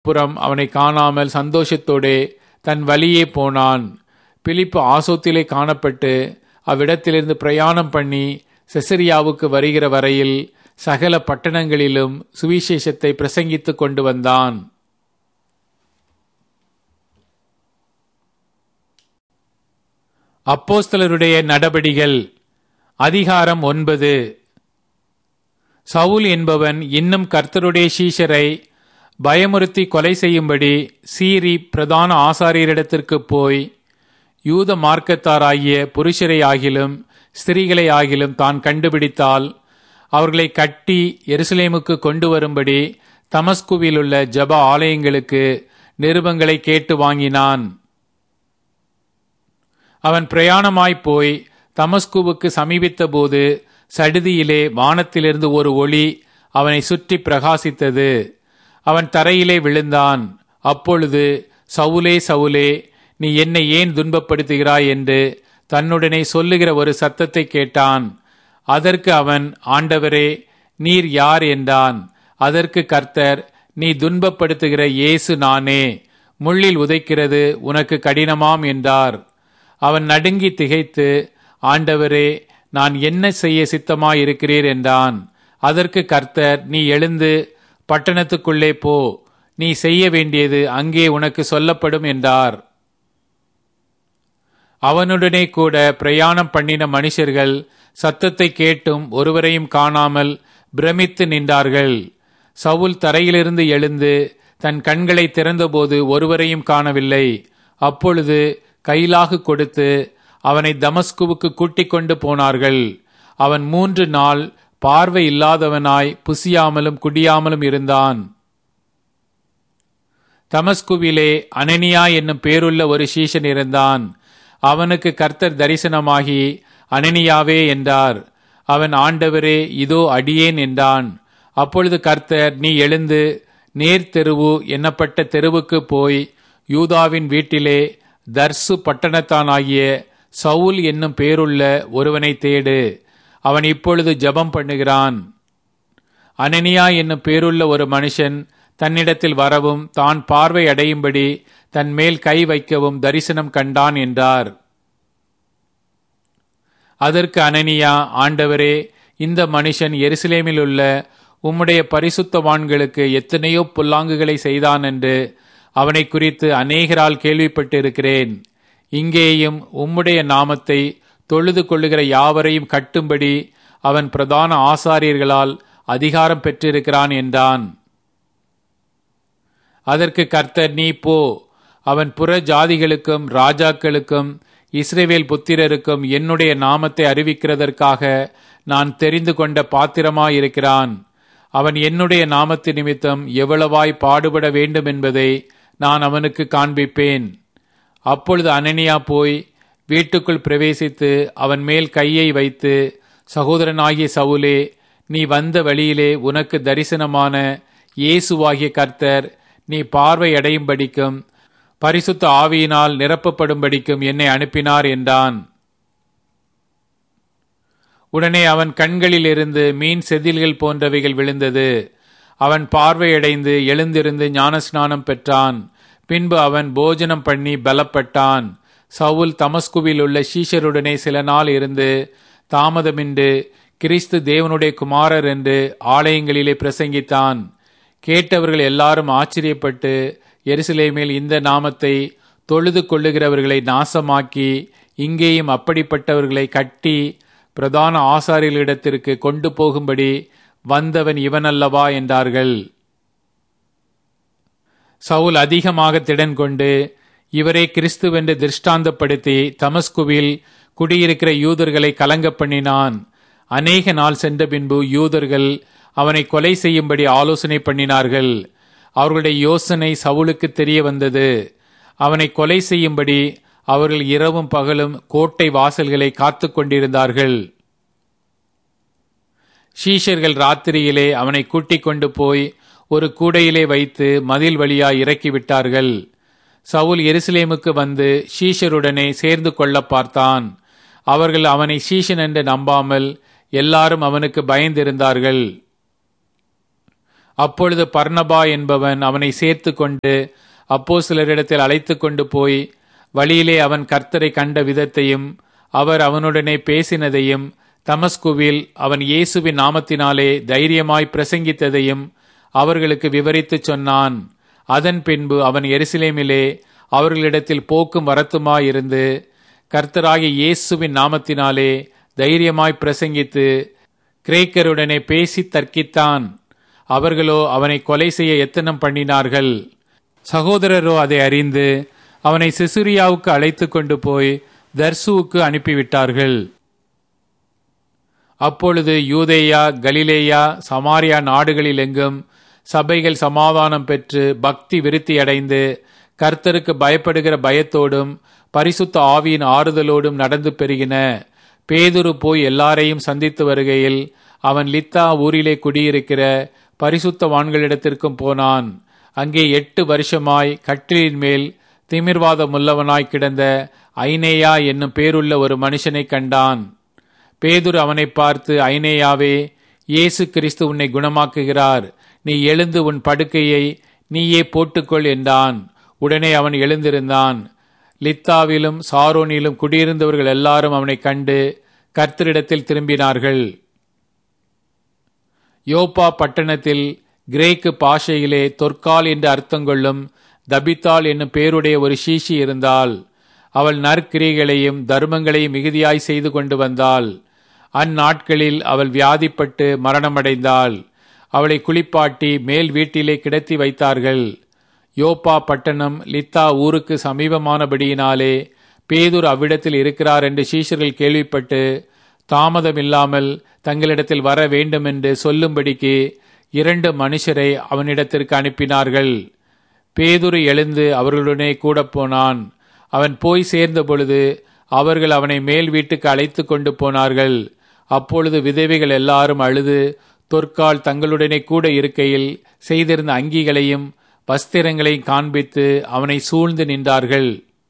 புறம் அவனை காணாமல் சந்தோஷத்தோடே தன் வழியே போனான். பிலிப்பு ஆசோத்திலே காணப்பட்டு அவ்விடத்திலிருந்து பிரயாணம் பண்ணி செசரியாவுக்கு வருகிற வரையில் சகல பட்டணங்களிலும் சுவிசேஷத்தை பிரசங்கித்துக் கொண்டு வந்தான். அப்போஸ்தலருடைய நடபடிகள் அதிகாரம் 9. சவுல் என்பவன் இன்னும் கர்த்தருடைய சீஷரை பயமுறுத்தி கொலை செய்யும்படி சீறி பிரதான ஆசாரியரிடத்திற்கு போய், யூத மார்க்கத்தாராகிய புருஷரை ஆகிலும் ஸ்திரீகளை ஆகிலும் தான் கண்டுபிடித்தால் அவர்களை கட்டி எருசலேமுக்கு கொண்டு வரும்படி தமஸ்குவிலுள்ள ஜெப ஆலயங்களுக்கு நிருபங்களை கேட்டு வாங்கினான். அவன் பிரயாணமாய்ப் போய் தமஸ்குவுக்கு சமீபித்த போது சடுதியிலே வானத்திலிருந்து ஒரு ஒளி அவனை சுற்றி பிரகாசித்தது. அவன் தரையிலே விழுந்தான். அப்பொழுது, சவுலே சவுலே, நீ என்னை ஏன் துன்பப்படுத்துகிறாய் என்று தன்னுடனே சொல்லுகிற ஒரு சத்தத்தை கேட்டான். அதற்கு அவன், ஆண்டவரே, நீர் யார் என்றான். அதற்கு கர்த்தர், நீ துன்பப்படுத்துகிற இயேசு நானே. முள்ளில் உதைக்கிறது உனக்கு கடினமாம் என்றார். அவன் நடுங்கி திகைத்து, ஆண்டவரே, நான் என்ன செய்ய சித்தமாயிருக்கிறீர் என்றான். அதற்கு கர்த்தர், நீ எழுந்து பட்டணத்துக்குள்ளே போ, நீ செய்ய வேண்டியது அங்கே உனக்கு சொல்லப்படும் என்றார். அவனுடனே கூட பிரயாணம் பண்ணின மனுஷர்கள் சத்தத்தை கேட்டும் ஒருவரையும் காணாமல் பிரமித்து நின்றார்கள். சவுல் தரையிலிருந்து எழுந்து தன் கண்களை திறந்தபோது ஒருவரையும் காணவில்லை. அப்பொழுது கைலாகு கொடுத்து அவனை தமஸ்குவுக்கு கூட்டிக் கொண்டு போனார்கள். அவன் 3 நாள் பார்வை இல்லாதவனாய் புசியாமலும் குடியாமலும் இருந்தான். தமஸ்குவிலே அனனியா என்னும் பேருள்ள ஒரு சீஷன் இருந்தான். அவனுக்கு கர்த்தர் தரிசனமாகி, அனனியாவே என்றார். அவன், ஆண்டவரே, இதோ அடியேன் என்றான். அப்பொழுது கர்த்தர், நீ எழுந்து நேர் தெருவு என்னப்பட்ட தெருவுக்கு போய் யூதாவின் வீட்டிலே தர்சு பட்டணத்தானாகிய சவுல் என்னும் பேருள்ள ஒருவனை தேடு. அவன் இப்பொழுது ஜெபம் பண்ணுகிறான். அனனியா என்னும் பேருள்ள ஒரு மனுஷன் தன்னிடத்தில் வரவும் தான் பார்வை அடையும்படி தன் மேல் கை வைக்கவும் தரிசனம் கண்டான் என்றார். அதற்கு அனனியா, ஆண்டவரே, இந்த மனுஷன் எருசலேமில் உள்ள உம்முடைய பரிசுத்தவான்களுக்கு எத்தனையோ பொல்லாங்குகளை செய்தான் என்று அவனை குறித்து அநேகரால் கேள்விப்பட்டிருக்கிறேன். இங்கேயும் உம்முடைய நாமத்தை தொழுது கொள்ளுகிற யாவரையும் கட்டும்படி அவன் பிரதான ஆசாரியர்களால் அதிகாரம் பெற்றிருக்கிறான் என்றான். அதற்கு கர்த்தர், நீ போ, அவன் புற ஜாதிகளுக்கும் ராஜாக்களுக்கும் இஸ்ரவேல் புத்திரருக்கும் என்னுடைய நாமத்தை அறிவிக்கிறதற்காக நான் தெரிந்து கொண்ட பாத்திரமாயிருக்கிறான். அவன் என்னுடைய நாமத்து நிமித்தம் எவ்வளவாய் பாடுபட வேண்டும் என்பதை நான் அவனுக்கு காண்பிப்பேன். அப்பொழுது அனனியா போய் வீட்டுக்குள் பிரவேசித்து அவன் மேல் கையை வைத்து, சகோதரனாகிய சவுலே, நீ வந்த வழியிலே உனக்கு தரிசனமான இயேசுவாகிய கர்த்தர் நீ பார்வை அடையும்படிக்கும் பரிசுத்த ஆவியினால் நிரப்பப்படும்படிக்கும் என்னை அனுப்பினார் என்றான். உடனே அவன் கண்களிலிருந்து மீன் செதில்கள் போன்றவைகள் விழுந்தது. அவன் பார்வையடைந்து எழுந்திருந்து ஞானஸ்நானம் பெற்றான். பின்பு அவன் போஜனம் பண்ணி பலப்பட்டான். சவுல் தமஸ்குவில் உள்ள சீஷருடனே சில நாள் இருந்து தாமதமின்றி கிறிஸ்து தேவனுடைய குமாரர் என்று ஆலயங்களிலே பிரசங்கித்தான். கேட்டவர்கள் எல்லாரும் ஆச்சரியப்பட்டு, எருசலேமில் இந்த நாமத்தை தொழுது கொள்ளுகிறவர்களை நாசமாக்கி இங்கேயும் அப்படிப்பட்டவர்களை கட்டி பிரதான ஆசாரியர்களிடத்திற்கு கொண்டு போகும்படி வந்தவன் இவனல்லவா என்றார்கள். சவுல் அதிகமாக திடன் கொண்டு இவரே கிறிஸ்துவென்று திருஷ்டாந்தப்படுத்தி தமஸ்குவில் குடியிருக்கிற யூதர்களை கலங்க பண்ணினான். அநேக நாள் சென்ற பின்பு யூதர்கள் அவனை கொலை செய்யும்படி ஆலோசனை பண்ணினார்கள். அவர்களுடைய யோசனை சவுலுக்கு தெரிய வந்தது. அவனை கொலை செய்யும்படி அவர்கள் இரவும் பகலும் கோட்டை வாசல்களை காத்து கொண்டிருந்தார்கள். சீஷர்கள் ராத்திரியிலே அவனை கூட்டிக் கொண்டு போய் ஒரு கூடையிலே வைத்து மதில் வழியாய் இறக்கிவிட்டார்கள். சவுல் எருசலேமுக்கு வந்து சீஷருடனே சேர்ந்து கொள்ள பார்த்தான். அவர்கள் அவனை சீஷன் என்று நம்பாமல் எல்லாரும் அவனுக்கு பயந்திருந்தார்கள். அப்பொழுது பர்னபா என்பவன் அவனை சேர்த்து கொண்டு அப்போஸ்தலரிடத்தில் அழைத்து கொண்டு போய் வழியிலே அவன் கர்த்தரை கண்ட விதத்தையும் அவர் அவனுடனே பேசினதையும் தமஸ்குவில் அவன் இயேசுவின் நாமத்தினாலே தைரியமாய் பிரசங்கித்ததையும் அவர்களுக்கு விவரித்துச் சொன்னான். அதன் பின்பு அவன் எருசலேமிலே அவர்களிடத்தில் போக்கும் வரத்துமாயிருந்து கர்த்தராகிய இயேசுவின் நாமத்தினாலே தைரியமாய் பிரசங்கித்து கிரேக்கருடனே பேசி தர்க்கித்தான். அவர்களோ அவனை கொலை செய்ய எத்தனம் பண்ணினார்கள். சகோதரரோ அதை அறிந்து அவனை செசரியாவுக்கு அழைத்து கொண்டு போய் தர்சுவுக்கு அனுப்பிவிட்டார்கள். அப்பொழுது யூதேயா, கலிலேயா, சமாரியா நாடுகளில் எங்கும் சபைகள் சமாதானம் பெற்று பக்தி விருத்தியடைந்து கர்த்தருக்கு பயப்படுகிற பயத்தோடும் பரிசுத்த ஆவியின் ஆறுதலோடும் நடந்து பெருகின. பேதுரு போய் எல்லாரையும் சந்தித்து வருகையில் அவன் லித்தா ஊரிலே குடியிருக்கிற பரிசுத்தவான்களிடத்திற்கும் போனான். அங்கே 8 வருஷமாய் கட்டிலின் மேல் திமிர்வாதமுள்ளவனாய் கிடந்த ஐனேயா என்னும் பேருள்ள ஒரு மனுஷனை கண்டான். பேதுரு அவனை பார்த்து, ஐனேயாவே, இயேசு கிறிஸ்து உன்னை குணமாக்குகிறார். நீ எழுந்து உன் படுக்கையை நீயே போட்டுக்கொள் என்றான். உடனே அவன் எழுந்திருந்தான். லித்தாவிலும் சாரோனிலும் குடியிருந்தவர்கள் எல்லாரும் அவனை கண்டு கர்த்தரிடத்தில் திரும்பினார்கள். யோப்பா பட்டணத்தில் கிரேக்கு பாஷையிலே தொற்கால் என்று அர்த்தங்கொள்ளும் தபித்தாள் என்னும் பேருடைய ஒரு சீஷி இருந்தாள். அவள் நற்கிரியைகளையும் தர்மங்களையும் மிகுதியாய் செய்து கொண்டு வந்தாள். அந்நாட்களில் அவள் வியாதிப்பட்டு மரணமடைந்தாள். அவளை குளிப்பாட்டி மேல் வீட்டிலே கிடத்தி வைத்தார்கள். யோப்பா பட்டணம் லித்தா ஊருக்கு சமீபமானபடியினாலே பேதுரு அவ்விடத்தில் இருக்கிறார் என்று சீஷர்கள் கேள்விப்பட்டு தாமதமில்லாமல் தங்களிடத்தில் வர வேண்டுமென்று சொல்லும்படிக்கு 2 மனுஷரை அவனிடத்திற்கு அனுப்பினார்கள். பேதுரு எழுந்து அவர்களுடனே கூட போனான். அவன் போய் சேர்ந்த பொழுது அவர்கள் அவனை மேல் வீட்டுக்கு அழைத்து கொண்டு போனார்கள். அப்பொழுது விதவைகள் எல்லாரும் அழுது தொற்கால் தங்களுடனே கூட இருக்கையில் செய்திருந்த அங்கிகளையும் வஸ்திரங்களையும் காண்பித்து அவனை சூழ்ந்து நின்றார்கள்.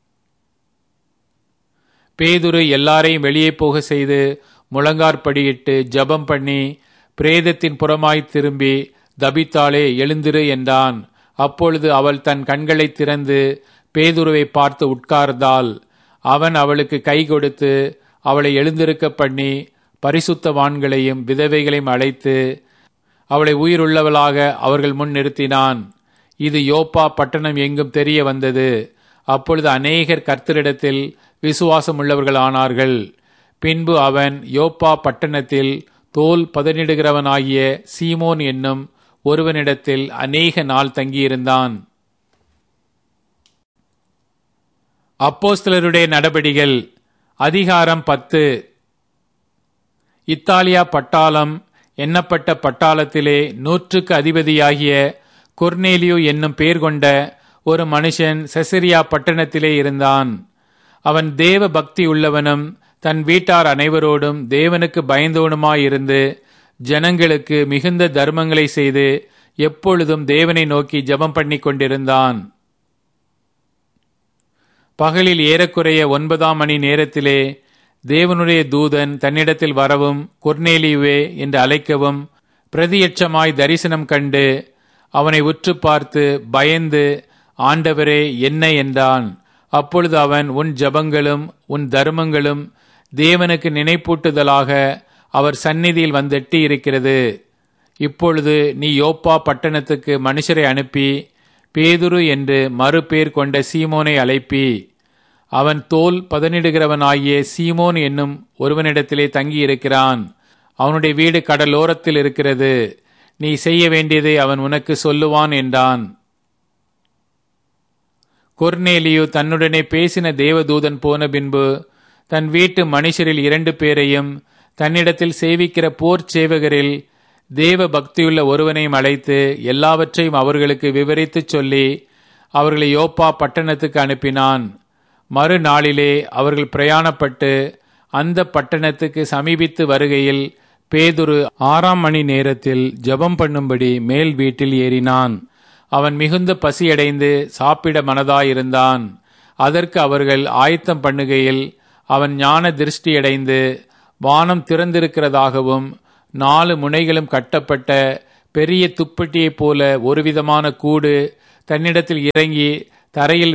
பேதுரு எல்லாரையும் வெளியே போக செய்து முழங்கார்படியிட்டு ஜெபம் பண்ணி பிரேதத்தின் புறமாய் திரும்பி, தபித்தாளே, எழுந்திரு என்றான். அப்பொழுது அவள் தன் கண்களை திறந்து பேதுருவை பார்த்து உட்கார்ந்தாள். அவன் அவளுக்கு கை கொடுத்து அவளை எழுந்திருக்க பண்ணி பரிசுத்தவான்களையும் விதவைகளையும் அழைத்து அவளை உயிருள்ளவளாக அவர்கள் முன் நிறுத்தினான். இது யோப்பா பட்டணம் எங்கும் தெரிய வந்தது. அப்பொழுது அநேகர் கர்த்தரிடத்தில் விசுவாசம் உள்ளவர்கள் ஆனார்கள். பின்பு அவன் யோப்பா பட்டணத்தில் தோல் பதனிடுகிறவனாகிய சீமோன் என்னும் ஒருவனிடத்தில் அநேக நாள் தங்கியிருந்தான். அப்போஸ்தலருடைய நடபடிகள் அதிகாரம் 10. இத்தாலியா பட்டாளம் எண்ணப்பட்ட பட்டாளத்திலே 100க்கு அதிபதியாகிய கொர்நேலியு என்னும் பேர் கொண்ட ஒரு மனுஷன் செசரியா பட்டணத்திலே இருந்தான். அவன் தேவ பக்தி உள்ளவனும் தன் வீட்டார் அனைவரோடும் தேவனுக்கு பயந்தவனுமாயிருந்து ஜனங்களுக்கு மிகுந்த தர்மங்களை செய்து எப்பொழுதும் தேவனை நோக்கி ஜெபம் பண்ணி கொண்டிருந்தான். பகலில் ஏறக்குறைய 9ஆம் மணி நேரத்திலே தேவனுடைய தூதன் தன்னிடத்தில் வரவும் கொர்நேலியுவே என்று அழைக்கவும் பிரதியட்சமாய் தரிசனம் கண்டு அவனை உற்று பார்த்து பயந்து, ஆண்டவரே, என்ன என்றான். அப்பொழுது அவன், உன் ஜெபங்களும் உன் தர்மங்களும் தேவனுக்கு நினைப்பூட்டுதலாக அவர் சந்நிதியில் வந்தெட்டி இருக்கிறது. இப்பொழுது நீ யோப்பா பட்டணத்துக்கு மனுஷரை அனுப்பி பேதுரு என்று மறுபேர் கொண்ட சீமோனை அழைப்பி, அவன் தோல் பதனிடுகிறவனாகிய சீமோன் என்னும் ஒருவனிடத்திலே தங்கியிருக்கிறான். அவனுடைய வீடு கடலோரத்தில் இருக்கிறது. நீ செய்ய வேண்டியதை அவன் உனக்கு சொல்லுவான் என்றான். கொர்நேலியு தன்னுடனே பேசின தேவதூதன் போன பின்பு தன் வீட்டு மனுஷரில் 2 பேரையும் தன்னிடத்தில் சேவிக்கிற போர் சேவகரில் தேவ பக்தியுள்ள ஒருவனையும் அழைத்து எல்லாவற்றையும் அவர்களுக்கு விவரித்துச் சொல்லி அவர்களை யோப்பா பட்டணத்துக்கு அனுப்பினான். மறுநாளிலே அவர்கள் பிரயாணப்பட்டு அந்த பட்டணத்துக்கு சமீபித்து வருகையில் பேதுரு 6ஆம் மணி நேரத்தில் ஜெபம் பண்ணும்படி மேல் வீட்டில் ஏறினான். அவன் மிகுந்த பசியடைந்து சாப்பிட மனதாயிருந்தான். அதற்கு அவர்கள் ஆயத்தம் பண்ணுகையில் அவன் ஞான திருஷ்டியடைந்து வானம் திறந்திருக்கிறதாகவும் 4 முனைகளும் கட்டப்பட்ட பெரிய துப்பட்டியைப் போல ஒருவிதமான கூடு தன்னிடத்தில் இறங்கி தரையில்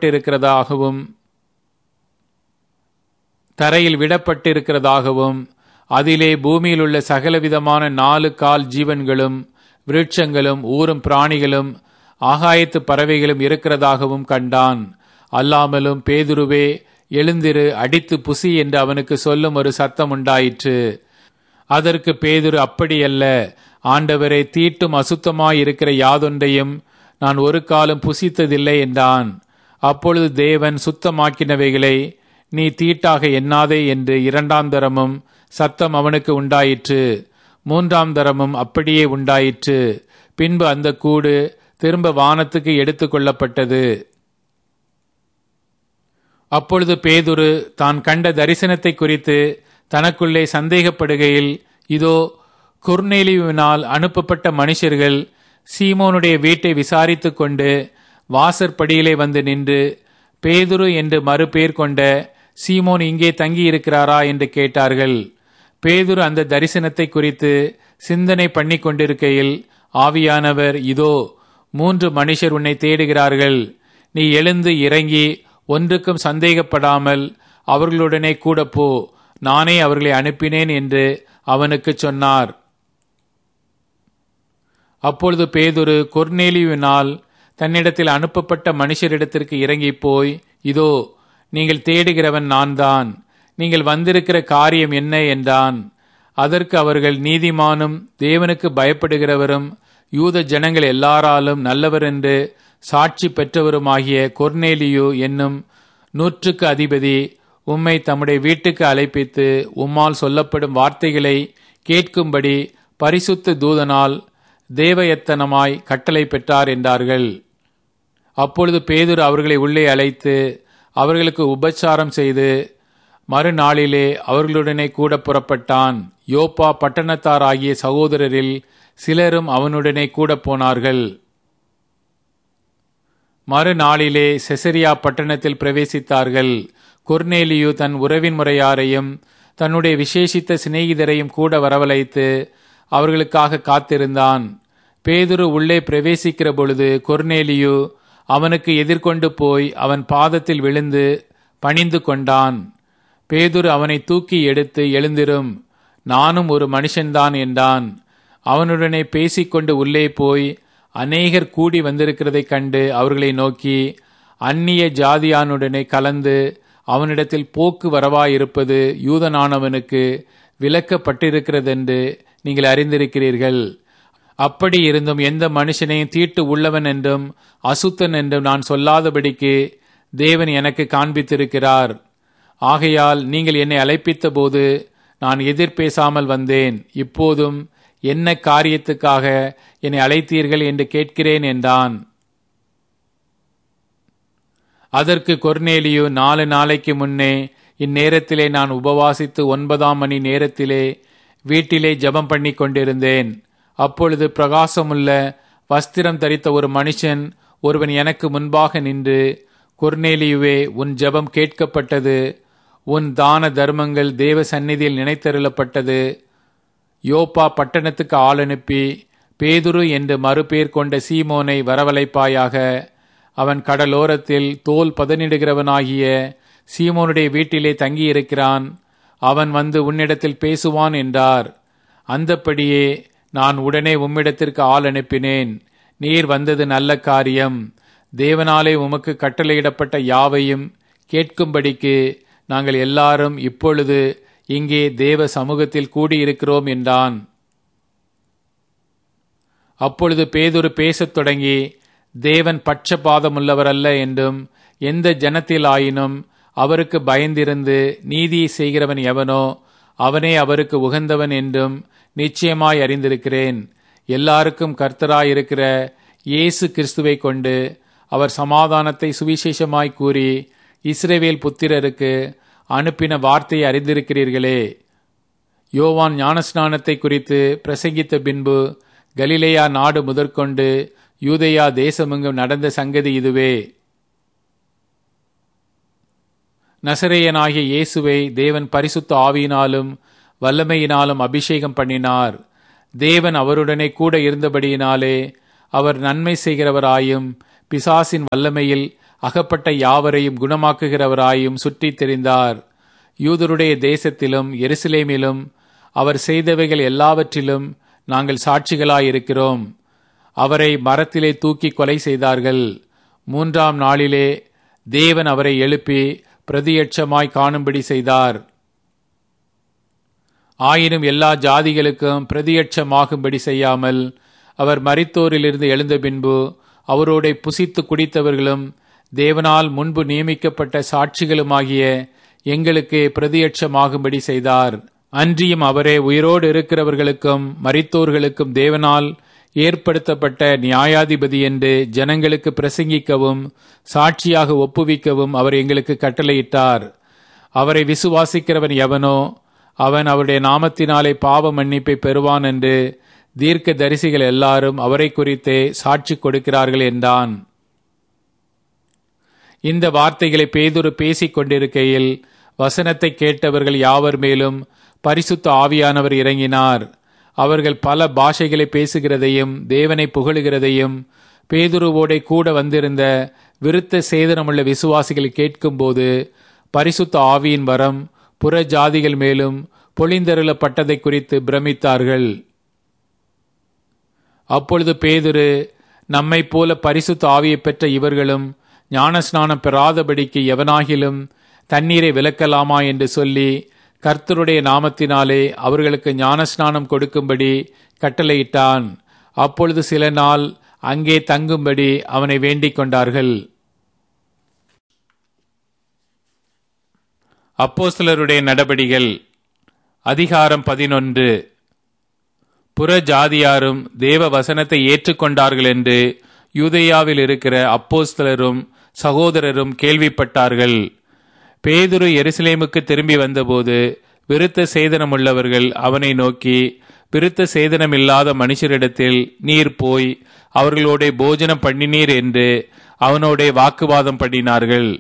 விடப்பட்டிருக்கிறதாகவும் அதிலே பூமியில் உள்ள சகலவிதமான 4 கால் ஜீவன்களும் விருட்சங்களும் ஊரும் பிராணிகளும் ஆகாயத்து பறவைகளும் இருக்கிறதாகவும் கண்டான். அல்லாமலும் பேதுருவே, எழுந்திரு, அடித்து புசி என்று அவனுக்கு சொல்லும் ஒரு சத்தம் உண்டாயிற்று. அதற்கு பேதுரு, அப்படியல்ல ஆண்டவரே, தீட்டும் அசுத்தமாயிருக்கிற யாதொன்றையும் நான் ஒரு காலம் புசித்ததில்லை என்றான். அப்பொழுது தேவன், சுத்தமாக்கினவைகளை நீ தீட்டாக எண்ணாதே என்று 2ஆம் தரமும் சத்தம் அவனுக்கு உண்டாயிற்று. 3ஆம் தரமும் அப்படியே உண்டாயிற்று. பின்பு அந்த கூடு திரும்ப வானத்துக்கு எடுத்து கொள்ளப்பட்டது. அப்பொழுது பேதுரு தான் கண்ட தரிசனத்தை குறித்து தனக்குள்ளே சந்தேகப்படுகையில், இதோ, கொர்நேலியுவினால் அனுப்பப்பட்ட மனுஷர்கள் சீமோனுடைய வீட்டை விசாரித்து கொண்டு வாசற்படியிலே வந்து நின்று, பேதுரு என்று மறுபேர் கொண்ட சீமோன் இங்கே தங்கியிருக்கிறாரா என்று கேட்டார்கள். பேதுரு அந்த தரிசனத்தை குறித்து சிந்தனை பண்ணி கொண்டிருக்கையில் ஆவியானவர், இதோ, 3 மனுஷர் உன்னை தேடுகிறார்கள். நீ எழுந்து இறங்கி ஒன்றுக்கும் சந்தேகப்படாமல் அவர்களுடனே கூட போ, நானே அவர்களை அனுப்பினேன் என்று அவனுக்கு சொன்னார். அப்பொழுது பேதுரு கொர்நேலியுவினால் தன்னிடத்தில் அனுப்பப்பட்ட மனுஷரிடத்திற்கு இறங்கி போய், இதோ, நீங்கள் தேடுகிறவன் நான் தான், நீங்கள் வந்திருக்கிற காரியம் என்ன என்றான். அதற்கு அவர்கள், நீதிமானும் தேவனுக்கு பயப்படுகிறவரும் யூத ஜனங்கள் எல்லாராலும் நல்லவர் என்று சாட்சி பெற்றவருமாகிய கொர்நேலியு என்னும் 100க்கு அதிபதி உம்மை தம்முடைய வீட்டுக்கு அழைப்பித்து உம்மால் சொல்லப்படும் வார்த்தைகளை கேட்கும்படி பரிசுத்த தூதனால் தேவயத்தனமாய் கட்டளை பெற்றார் என்றார்கள். அப்பொழுது பேதுரு அவர்களை உள்ளே அழைத்து அவர்களுக்கு உபச்சாரம் செய்து மறுநாளிலே அவர்களுடனே கூட புறப்பட்டான். யோப்பா பட்டணத்தாராகிய சகோதரரில் சிலரும் அவனுடனே கூட போனார்கள். மறுநாளிலே செசரியா பட்டணத்தில் பிரவேசித்தார்கள். கொர்நேலியு தன் உறவின் முறையாரையும் தன்னுடைய விசேஷித்த சிநேகிதரையும் கூட வரவழைத்து அவர்களுக்காக காத்திருந்தான். பேதுரு உள்ளே பிரவேசிக்கிற பொழுது கொர்நேலியு அவனுக்கு எதிர்கொண்டு போய் அவன் பாதத்தில் விழுந்து பணிந்து கொண்டான். பேதுரு அவனை தூக்கி எடுத்து, எழுந்திரும், நானும் ஒரு மனுஷன்தான் என்றான். அவனுடனே பேசிக்கொண்டு உள்ளே போய் அநேகர் கூடி வந்திருக்கிறதைக் கண்டு அவர்களை நோக்கி, அந்நிய ஜாதியானுடனே கலந்து அவனிடத்தில் போக்கு வரவாயிருப்பது யூதனானவனுக்கு விலக்கப்பட்டிருக்கிறதென்று நீங்கள் அறிந்திருக்கிறீர்கள். அப்படி இருந்தும் எந்த மனுஷனையும் தீட்டு உள்ளவன் என்றும் அசுத்தன் என்றும் நான் சொல்லாதபடிக்கு தேவன் எனக்கு காண்பித்திருக்கிறார். ஆகையால் நீங்கள் என்னை அழைப்பித்த போது நான் எதிர்பேசாமல் வந்தேன். இப்போதும் என்ன காரியத்துக்காக என்னை அழைத்தீர்கள் என்று கேட்கிறேன் என்றான். அதற்கு கொர்நேலியு, 4 நாளைக்கு முன்னே இந்நேரத்திலே நான் உபவாசித்து 9ஆம் மணி நேரத்திலே வீட்டிலே ஜெபம் பண்ணி கொண்டிருந்தேன். அப்பொழுது பிரகாசமுள்ள வஸ்திரம் தரித்த ஒரு மனுஷன் ஒருவன் எனக்கு முன்பாக நின்று, கொர்நேலியுவே, உன் ஜெபம் கேட்கப்பட்டது, உன் தான தர்மங்கள் தேவ சந்நிதியில் நினைத்தருளப்பட்டது. யோப்பா பட்டணத்துக்கு ஆள் அனுப்பி பேதுரு என்று மறுபேர் கொண்ட சீமோனை வரவழைப்பாயாக. அவன் கடலோரத்தில் தோல் பதனிடுகிறவனாகிய சீமோனுடைய வீட்டிலே தங்கியிருக்கிறான். அவன் வந்து உன்னிடத்தில் பேசுவான் என்றார். அந்தப்படியே நான் உடனே உம்மிடத்திற்கு ஆள் அனுப்பினேன். நீர் வந்தது நல்ல காரியம். தேவனாலே உமக்கு கட்டளையிடப்பட்ட யாவையும் கேட்கும்படிக்கு நாங்கள் எல்லாரும் இப்பொழுது இங்கே தேவ சமூகத்தில் கூடியிருக்கிறோம் என்றான். அப்பொழுது பேதுரு பேசத் தொடங்கி, தேவன் பட்சபாதமுள்ளவரல்ல என்றும் எந்த ஜனத்திலாயினும் அவருக்கு பயந்திருந்து நீதியை செய்கிறவன் எவனோ அவனே அவருக்கு உகந்தவன் என்றும் நிச்சயமாய் அறிந்திருக்கிறேன். எல்லாருக்கும் கர்த்தராயிருக்கிற இயேசு கிறிஸ்துவை கொண்டு அவர் சமாதானத்தை சுவிசேஷமாய் கூறி இஸ்ரவேல் புத்திரருக்கு அனுப்பின வார்த்தையை அறிந்திருக்கிறீர்களே. யோவான் ஞானஸ்நானத்தை குறித்து பிரசங்கித்த பின்பு கலிலேயா நாடு முதற்கொண்டு யூதேயா தேசமெங்கும் நடந்த சங்கதி இதுவே. நசரேயனாகிய இயேசுவை தேவன் பரிசுத்த ஆவியினாலும் வல்லமையினாலும் அபிஷேகம் பண்ணினார். தேவன் அவருடனே கூட இருந்தபடியினாலே அவர் நன்மை செய்கிறவராயும் பிசாசின் வல்லமையில் அகப்பட்ட யாவரையும் குணமாக்குகிறவராயும் சுற்றித் திரிந்தார். யூதருடைய தேசத்திலும் எருசலேமிலும் அவர் செய்தவைகள் எல்லாவற்றிலும் நாங்கள் சாட்சிகளாயிருக்கிறோம். அவரை மரத்திலே தூக்கி கொலை செய்தார்கள். 3ஆம் நாளிலே தேவன் அவரை எழுப்பி பிரதியட்சமாய் காணும்படி செய்தார். ஆயினும் எல்லா ஜாதிகளுக்கும் பிரதியட்சமாகும்படி செய்யாமல் அவர் மரித்தோரிலிருந்து எழுந்த பின்பு அவரோட புசித்து குடித்தவர்களும் தேவனால் முன்பு நியமிக்கப்பட்ட சாட்சிகளுமாகிய எங்களுக்கு பிரதியட்சமாகும்படி செய்தார். அன்றியும் அவரே உயிரோடு இருக்கிறவர்களுக்கும் மரித்தோர்களுக்கும் தேவனால் ஏற்படுத்தப்பட்ட நியாயாதிபதி என்று ஜனங்களுக்கு பிரசங்கிக்கவும் சாட்சியாக ஒப்புவிக்கவும் அவர் எங்களுக்கு கட்டளையிட்டார். அவரை விசுவாசிக்கிறவன் எவனோ அவன் அவருடைய நாமத்தினாலே பாவ மன்னிப்பை பெறுவான் என்று தீர்க்க தரிசிகள் எல்லாரும் அவரை குறித்தே சாட்சி கொடுக்கிறார்கள் என்றான். இந்த வார்த்தைகளை பேதுரு பேசிக் கொண்டிருக்கையில் வசனத்தை கேட்டவர்கள் யாவர் மேலும் பரிசுத்த ஆவியானவர் இறங்கினார். அவர்கள் பல பாஷைகளை பேசுகிறதையும் தேவனை புகழுகிறதையும் பேதுருவோடே கூட வந்திருந்த விருத்த சேதனமுள்ள விசுவாசிகள் கேட்கும்போது பரிசுத்த ஆவியின் வரம் புற ஜாதிகள் மேலும் பொழிந்தருளப்பட்டதை குறித்து பிரமித்தார்கள். அப்பொழுது பேதுரு, நம்மை போல பரிசுத்த ஆவியை பெற்ற இவர்களும் ஞானஸ்நானம் பெறாதபடிக்கு எவனாகிலும் தண்ணீரை விலக்கலாமா என்று சொல்லி கர்த்தருடைய நாமத்தினாலே அவர்களுக்கு ஞானஸ்நானம் கொடுக்கும்படி கட்டளையிட்டான். அப்பொழுது சில நாள் அங்கே தங்கும்படி அவனை வேண்டிக் கொண்டார்கள். அப்போஸ்தலருடைய நடபடிகள் அதிகாரம் 11. புற ஜாதியாரும் தேவ வசனத்தை ஏற்றுக்கொண்டார்கள் என்று யூதேயாவில் இருக்கிற அப்போஸ்தலரும் சகோதரரும் கேள்விப்பட்டார்கள். பேதுரு எருசலேமுக்கு திரும்பி வந்தபோது விருத்த சேதனமுள்ளவர்கள் அவனை நோக்கி, விருத்த சேதனமில்லாத மனுஷரிடத்தில் நீர் போய் அவர்களோட போஜனம் பண்ணினீர் என்று அவனோட வாக்குவாதம் பண்ணினார்கள்.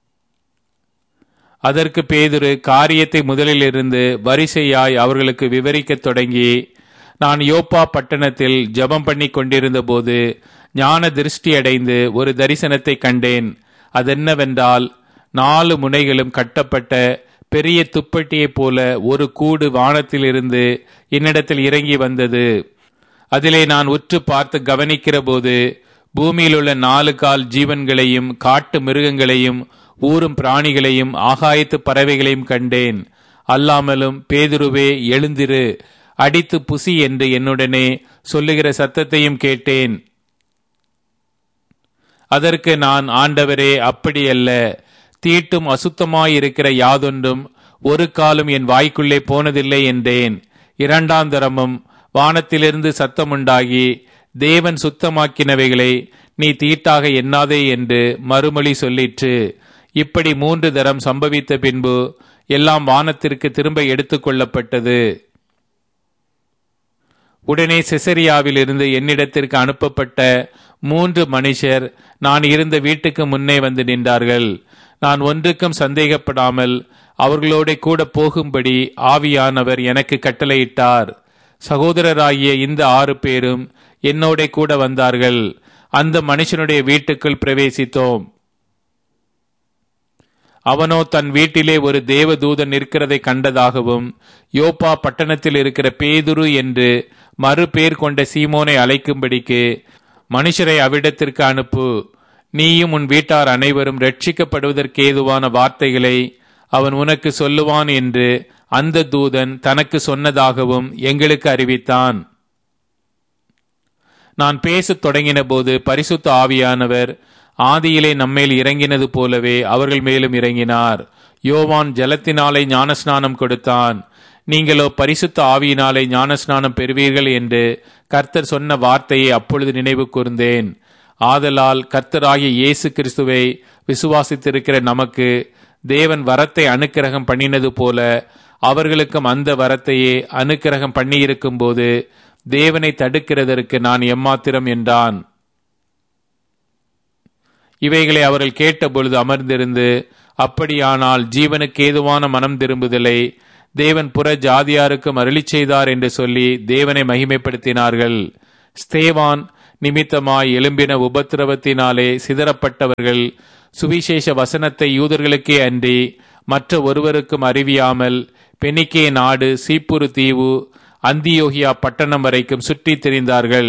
அதற்கு பேதுரு காரியத்தை முதலிலிருந்து வரிசையாய் அவர்களுக்கு விவரிக்கத் தொடங்கி, நான் யோப்பா பட்டணத்தில் ஜெபம் பண்ணி கொண்டிருந்த போது ஞான திருஷ்டி அடைந்து ஒரு தரிசனத்தை கண்டேன். அதென்னவென்றால், 4 முனைகளும் கட்டப்பட்ட பெரிய துப்பட்டியைப் போல ஒரு கூடு வானத்திலிருந்து என்னிடத்தில் இறங்கி வந்தது. அதிலே நான் உற்று பார்த்து கவனிக்கிற போது பூமியிலுள்ள 4 கால் ஜீவன்களையும் காட்டு மிருகங்களையும் ஊரும் பிராணிகளையும் ஆகாயத்து பறவைகளையும் கண்டேன். அல்லாமலும் பேதுருவே எழுந்திரு, அடித்து புசி என்று என்னுடனே சொல்லுகிற சத்தத்தையும் கேட்டேன். அதற்கு நான், ஆண்டவரே, அப்படியல்ல, தீட்டும் அசுத்தமாயிருக்கிற யாதொன்றும் ஒரு காலும் என் வாய்க்குள்ளே போனதில்லை என்றேன். 2ஆம் தரமும் வானத்திலிருந்து சத்தமுண்டாகி, தேவன் சுத்தமாக்கினவைகளை நீ தீட்டாக எண்ணாதே என்று மறுமொழி சொல்லிற்று. இப்படி 3 தரம் சம்பவித்த பின்பு எல்லாம் வானத்திற்கு திரும்ப எடுத்துக்கொள்ளப்பட்டது. உடனே செசரியாவில் இருந்து என்னிடத்திற்கு அனுப்பப்பட்ட 3 மனுஷர் நான் இருந்த வீட்டுக்கு முன்னே வந்து நின்றார்கள். நான் ஒன்றுக்கும் சந்தேகப்படாமல் அவர்களோட கூட போகும்படி ஆவியானவர் எனக்கு கட்டளையிட்டார். சகோதரராகிய இந்த 6 பேரும் என்னோட கூட வந்தார்கள். அந்த மனுஷனுடைய வீட்டுக்குள் பிரவேசித்தோம். அவனோ தன் வீட்டிலே ஒரு தேவதூதன் நிற்கிறதை கண்டதாகவும், யோப்பா பட்டணத்தில் இருக்கிற பேதுரு என்று மறுபேர் கொண்ட சீமோனை அழைக்கும்படிக்கு மனுஷரை அவ்விடத்திற்கு அனுப்பு, நீயும் உன் வீட்டார் அனைவரும் ரட்சிக்கப்படுவதற்கேதுவான வார்த்தைகளை அவன் உனக்கு சொல்லுவான் என்று அந்த தூதன் தனக்கு சொன்னதாகவும் எங்களுக்கு அறிவித்தான். நான் பேசத் தொடங்கின போது பரிசுத்த ஆவியானவர் ஆதியிலே நம்மேல் இறங்கினது போலவே அவர்கள் மேலும் இறங்கினார். யோவான் ஜலத்தினாலே ஞானஸ்நானம் கொடுத்தான், நீங்களோ பரிசுத்த ஆவியினாலே ஞானஸ்நானம் பெறுவீர்கள் என்று கர்த்தர் சொன்ன வார்த்தையை அப்பொழுது நினைவு கூர்ந்தேன். ஆதலால் கர்த்தராகிய இயேசு கிறிஸ்துவை விசுவாசித்திருக்கிற நமக்கு தேவன் வரத்தை அனுக்கிரகம் பண்ணினது போல அவர்களுக்கும் அந்த வரத்தையே அனுக்கிரகம் பண்ணியிருக்கும் போது தேவனை தடுக்கிறதற்கு நான் எம்மாத்திரம் என்றான். இவைகளை அவர்கள் கேட்ட பொழுது அமர்ந்திருந்து, அப்படியானால் ஜீவனுக்கு ஏதுவான மனம் திரும்புதலை தேவன் புற ஜாதியாருக்கும் அருளிச் செய்தார் என்று சொல்லி தேவனை மகிமைப்படுத்தினார்கள். ஸ்தேவான் நிமித்தமாய் எழும்பின உபத்திரவத்தினாலே சிதறப்பட்டவர்கள் சுவிசேஷ வசனத்தை யூதர்களுக்கே அன்றி மற்ற ஒருவருக்கும் அறிவியாமல் பெனிக்கே நாடு, சீப்புரு தீவு, அந்தியோகியா பட்டணம் வரைக்கும் சுற்றித் திரிந்தார்கள்.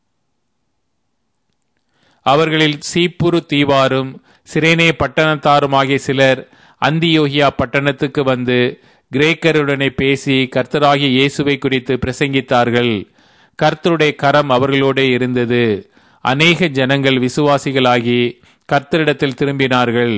அவர்களில் சீப்புரு தீவாரும் சிரேனே பட்டணத்தாருமாகிய சிலர் அந்தியோகியா பட்டணத்துக்கு வந்து கிரேக்கருடனே பேசி கர்த்தராகிய இயேசுவை குறித்து பிரசங்கித்தார்கள். கர்த்தருடைய கரம் அவர்களோட இருந்தது. அநேக ஜனங்கள் விசுவாசிகளாகி கர்த்தரிடத்தில் திரும்பினார்கள்.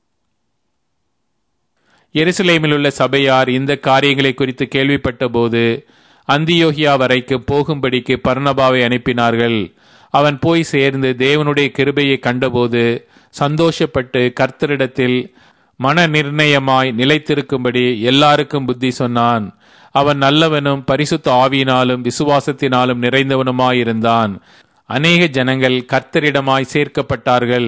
எருசலேமில் உள்ள சபையார் இந்த காரியங்களை குறித்து கேள்விப்பட்ட போது அந்தியோகியா வரைக்கும் போகும்படிக்கு பர்னபாவை அனுப்பினார்கள். அவன் போய் சேர்ந்து தேவனுடைய கிருபையை கண்டபோது சந்தோஷப்பட்டு கர்த்தரிடத்தில் மன நிர்ணயமாய் நிலைத்திருக்கும்படி எல்லாருக்கும் புத்தி சொன்னான். அவன் நல்லவனும் பரிசுத்த ஆவியினாலும் விசுவாசத்தினாலும் நிறைந்தவனுமாயிருந்தான். அநேக ஜனங்கள் கர்த்தரிடமாய் சேர்க்கப்பட்டார்கள்.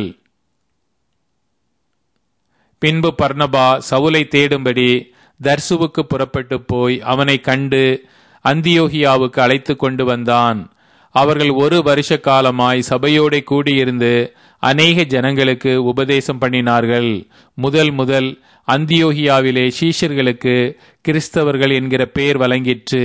பின்பு பர்னபா சவுலை தேடும்படி தர்சுவுக்கு புறப்பட்டு போய் அவனை கண்டு அந்தியோகியாவுக்கு அழைத்து கொண்டு வந்தான். அவர்கள் 1 வருஷ காலமாய் சபையோடு கூடியிருந்து அநேக ஜனங்களுக்கு உபதேசம் பண்ணினார்கள். முதல் அந்தியோகியாவிலே சீஷர்களுக்கு கிறிஸ்தவர்கள் என்கிற பெயர் வழங்கிற்று.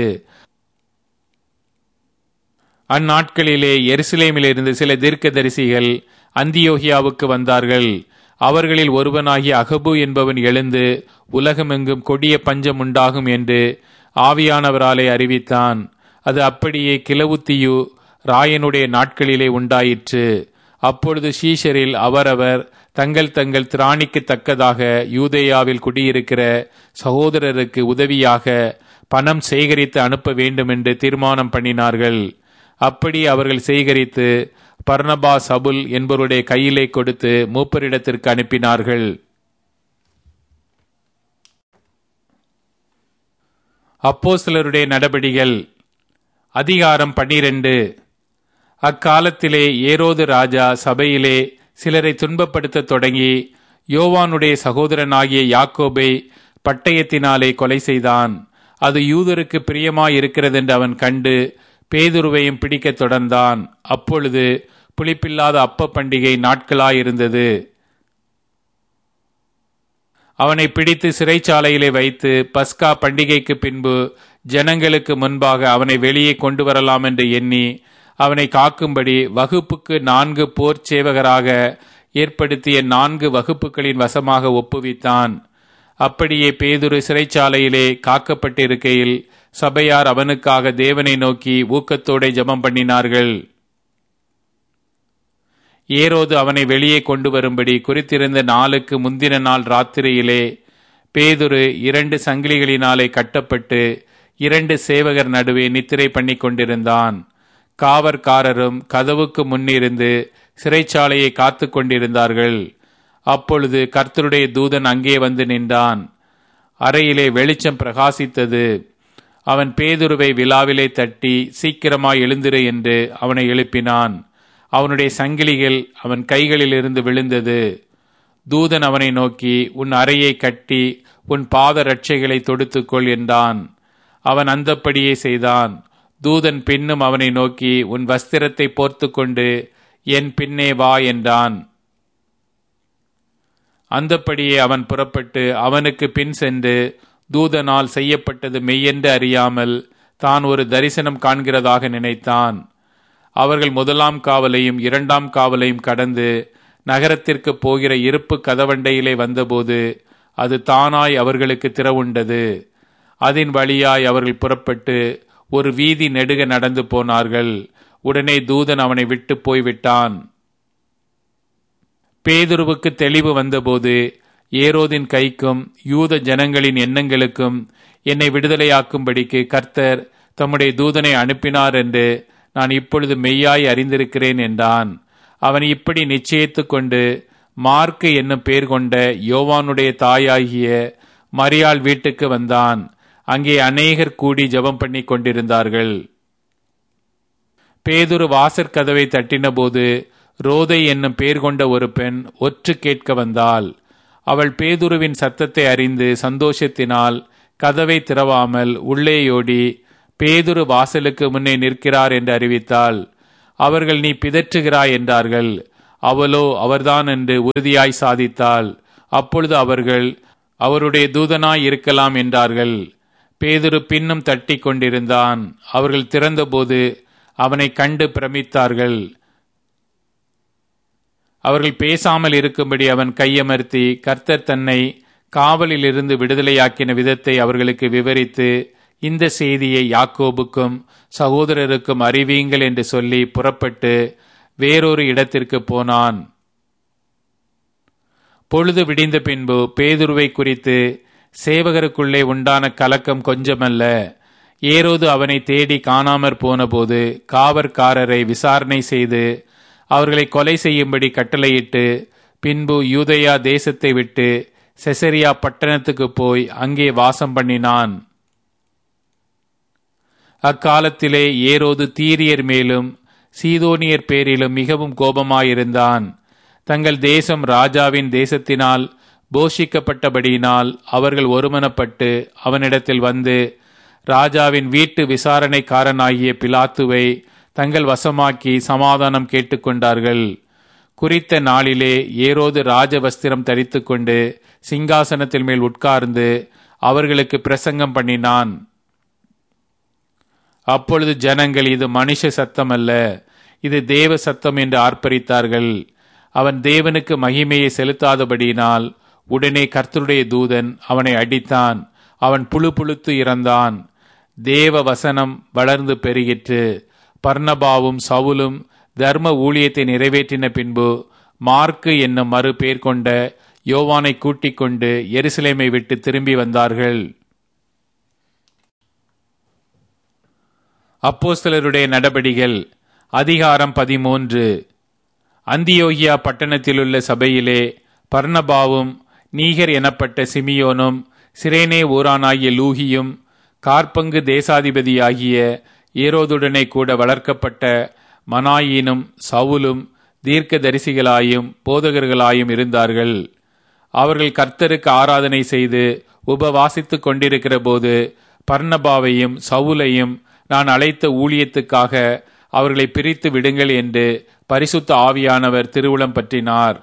அந்நாட்களிலே எருசலேமிலிருந்து சில தீர்க்கதரிசிகள் அந்தியோகியாவுக்கு வந்தார்கள். அவர்களில் ஒருவனாகிய அகபு என்பவன் எழுந்து உலகமெங்கும் கொடிய பஞ்சம் உண்டாகும் என்று ஆவியானவராலே அறிவித்தான். அது அப்படியே கிலவுத்தியு ராயனுடைய நாட்களிலே உண்டாயிற்று. அப்பொழுது சீஷரில் அவரவர் தங்கள் தங்கள் திராணிக்கு தக்கதாக யூதேயாவில் குடியிருக்கிற சகோதரருக்கு உதவியாக பணம் சேகரித்து அனுப்ப வேண்டும் என்று தீர்மானம் பண்ணினார்கள். அப்படி அவர்கள் சேகரித்து பர்னபா, சவுல் என்பவருடைய கையிலே கொடுத்து மூப்பரிடத்திற்கு அனுப்பினார்கள். அப்போஸ்தலருடைய நடபடிகள் அதிகாரம் 12. அக்காலத்திலே ஏரோது ராஜா சபையிலே சிலரை துன்பப்படுத்த தொடங்கி யோவானுடைய சகோதரனாகிய யாக்கோபை பட்டயத்தினாலே கொலை செய்தான். அது யூதருக்கு பிரியமாயிருக்கிறதென்று அவன் கண்டு பேதுருவையும் பிடிக்கத் தொடர்ந்தான். அப்பொழுது புளிப்பில்லாத அப்ப பண்டிகை நாட்களாயிருந்தது. அவனை பிடித்து சிறைச்சாலையிலே வைத்து பஸ்கா பண்டிகைக்கு பின்பு ஜனங்களுக்கு முன்பாக அவனை வெளியே கொண்டு வரலாம் என்று எண்ணி அவனை காக்கும்படி வகுப்புக்கு 4 போர் சேவகராக ஏற்படுத்திய 4 வகுப்புகளின் வசமாக ஒப்புவித்தான். அப்படியே பேதுரு சிறைச்சாலையிலே காக்கப்பட்டிருக்கையில் சபையார் அவனுக்காக தேவனை நோக்கி ஊக்கத்தோടെ ஜெபம் பண்ணினார்கள். ஏரோது அவனை வெளியே கொண்டு வரும்படி குறித்திருந்த நாளுக்கு முந்தின நாள் ராத்திரியிலே பேதுரு 2 சங்கிலிகளினாலே கட்டப்பட்டு 2 சேவகர் நடுவே நித்திரை பண்ணி கொண்டிருந்தான். காவற்காரரும் கதவுக்கு முன்னிருந்து சிறைச்சாலையை காத்து கொண்டிருந்தார்கள். அப்பொழுது கர்த்தருடைய தூதன் அங்கே வந்து நின்றான். அறையிலே வெளிச்சம் பிரகாசித்தது. அவன் பேதுருவை விலாவிலே தட்டி சீக்கிரமாய் எழுந்திரு என்று அவனை எழுப்பினான். அவனுடைய சங்கிலிகள் அவன் கைகளிலிருந்து விழுந்தது. தூதன் அவனை நோக்கி, உன் அறையை கட்டி உன் பாத ரட்சைகளை தொடுத்துக்கொள் என்றான். அவன் அந்தப்படியே செய்தான். தூதன் பின்னும் அவனை நோக்கி, உன் வஸ்திரத்தை போர்த்து கொண்டு என் பின்னே வா என்றான். அந்தப்படியே அவன் புறப்பட்டு அவனுக்கு பின் சென்று தூதனால் செய்யப்பட்டது மெய்யென்று அறியாமல் தான் ஒரு தரிசனம் காண்கிறதாக நினைத்தான். அவர்கள் 1ஆம் காவலையும் 2ஆம் காவலையும் கடந்து நகரத்திற்கு போகிற இருப்பு கதவண்டையிலே வந்தபோது அது தானாய் அவர்களுக்கு திறவுண்டது. அதன் வழியாய் அவர்கள் புறப்பட்டு ஒரு வீதி நெடுக நடந்து போனார்கள். உடனே தூதன் அவனை விட்டு போய்விட்டான். பேதுருவுக்கு தெளிவு வந்தபோது ஏரோதின் கைக்கும் யூத ஜனங்களின் எண்ணங்களுக்கும் என்னை விடுதலையாக்கும்படிக்கு கர்த்தர் தம்முடைய தூதனை அனுப்பினார் என்று நான் இப்பொழுது மெய்யாய் அறிந்திருக்கிறேன் என்றான். அவன் இப்படி நிச்சயித்து கொண்டு மார்க்கு என்னும் பேர் கொண்ட யோவானுடைய தாயாகிய மரியாள் வீட்டுக்கு வந்தான். அங்கே அநேகர் கூடி ஜெபம் பண்ணி கொண்டிருந்தார்கள். பேதுரு வாசற்கதவை தட்டின போது ரோதை என்னும் பேர் கொண்ட ஒரு பெண் ஒற்று கேட்க வந்தாள். அவள் பேதுருவின் சத்தத்தை அறிந்து சந்தோஷத்தினால் கதவை திறவாமல் உள்ளேயோடி பேதுரு வாசலுக்கு முன்னே நிற்கிறார் என்று அறிவித்தாள். அவர்கள், நீ பிதற்றுகிறாய் என்றார்கள். அவளோ அவர்தான் என்று உறுதியாய் சாதித்தாள். அப்பொழுது அவர்கள், அவருடைய தூதனாய் இருக்கலாம் என்றார்கள். பேதுரு பின்னும் தட்டி கொண்டிருந்தான். அவர்கள் திறந்தபோது அவனை கண்டு பிரமித்தார்கள். அவர்கள் பேசாமல் இருக்கும்படி அவன் கையமர்த்தி கர்த்தர் தன்னை காவலில் இருந்து விடுதலையாக்கின விதத்தை அவர்களுக்கு விவரித்து, இந்த செய்தியை யாக்கோபுக்கும் சகோதரருக்கும் அறிவியுங்கள் என்று சொல்லி புறப்பட்டு வேறொரு இடத்திற்கு போனான். பொழுது விடிந்த பின்பு பேதுருவை குறித்து சேவகருக்குள்ளே உண்டான கலக்கம் கொஞ்சமல்ல. ஏரோது அவனை தேடி காணாமற் போனபோது காவற்காரரை விசாரணை செய்து அவர்களை கொலை செய்யும்படி கட்டளையிட்டு, பின்பு யூதேயா தேசத்தை விட்டு செசரியா பட்டணத்துக்கு போய் அங்கே வாசம் பண்ணினான். அக்காலத்திலே ஏரோது தீரியர் மேலும் சீதோனியர் பேரிலும் மிகவும் கோபமாயிருந்தான். தங்கள் தேசம் ராஜாவின் தேசத்தினால் போஷிக்கப்பட்டபடியினால் அவர்கள் ஒருமனப்பட்டு அவனிடத்தில் வந்து ராஜாவின் வீட்டு விசாரணைக்காரனாகிய பிலாத்துவை தங்கள் வசமாக்கி சமாதானம் கேட்டுக்கொண்டார்கள். குறித்த நாளிலே ஏரோது ராஜவஸ்திரம் தரித்துக்கொண்டு சிங்காசனத்தில் மேல் உட்கார்ந்து அவர்களுக்கு பிரசங்கம் பண்ணினான். அப்பொழுது ஜனங்கள், இது மனுஷ சத்தம் அல்ல, இது தேவ சத்தம் என்று ஆர்ப்பரித்தார்கள். அவன் தேவனுக்கு மகிமையை செலுத்தாதபடியினால் உடனே கர்த்தருடைய தூதன் அவனை அடித்தான். அவன் புழுத்து இறந்தான். தேவ வசனம் வளர்ந்து பெருகிற்று. பர்னபாவும் சவுலும் தர்ம ஊழியத்தை நிறைவேற்றின பின்பு மார்க்கு என்னும் மறு பேர் கொண்ட யோவானை கூட்டிக் கொண்டு எருசலேமை விட்டு திரும்பி வந்தார்கள். அப்போஸ்தலருடைய நடபடிகள் அதிகாரம் 13. அந்தியோகியா பட்டணத்திலுள்ள சபையிலே பர்னபாவும் நீகர் எனப்பட்ட சிமியோனும் சிரேனே ஊரானாகிய லூகியும் கார்பங்கு தேசாதிபதியாகிய ஏரோதுடனே கூட வளர்க்கப்பட்ட மனாயினும் சவுலும் தீர்க்க தரிசிகளாயும் போதகர்களாயும் இருந்தார்கள். அவர்கள் கர்த்தருக்கு ஆராதனை செய்து உபவாசித்துக் கொண்டிருக்கிற போது பர்னபாவையும் சவுலையும் நான் அழைத்த ஊழியத்துக்காக அவர்களை பிரித்து விடுங்கள் என்று பரிசுத்த ஆவியானவர் திருவுளம் பற்றினார்.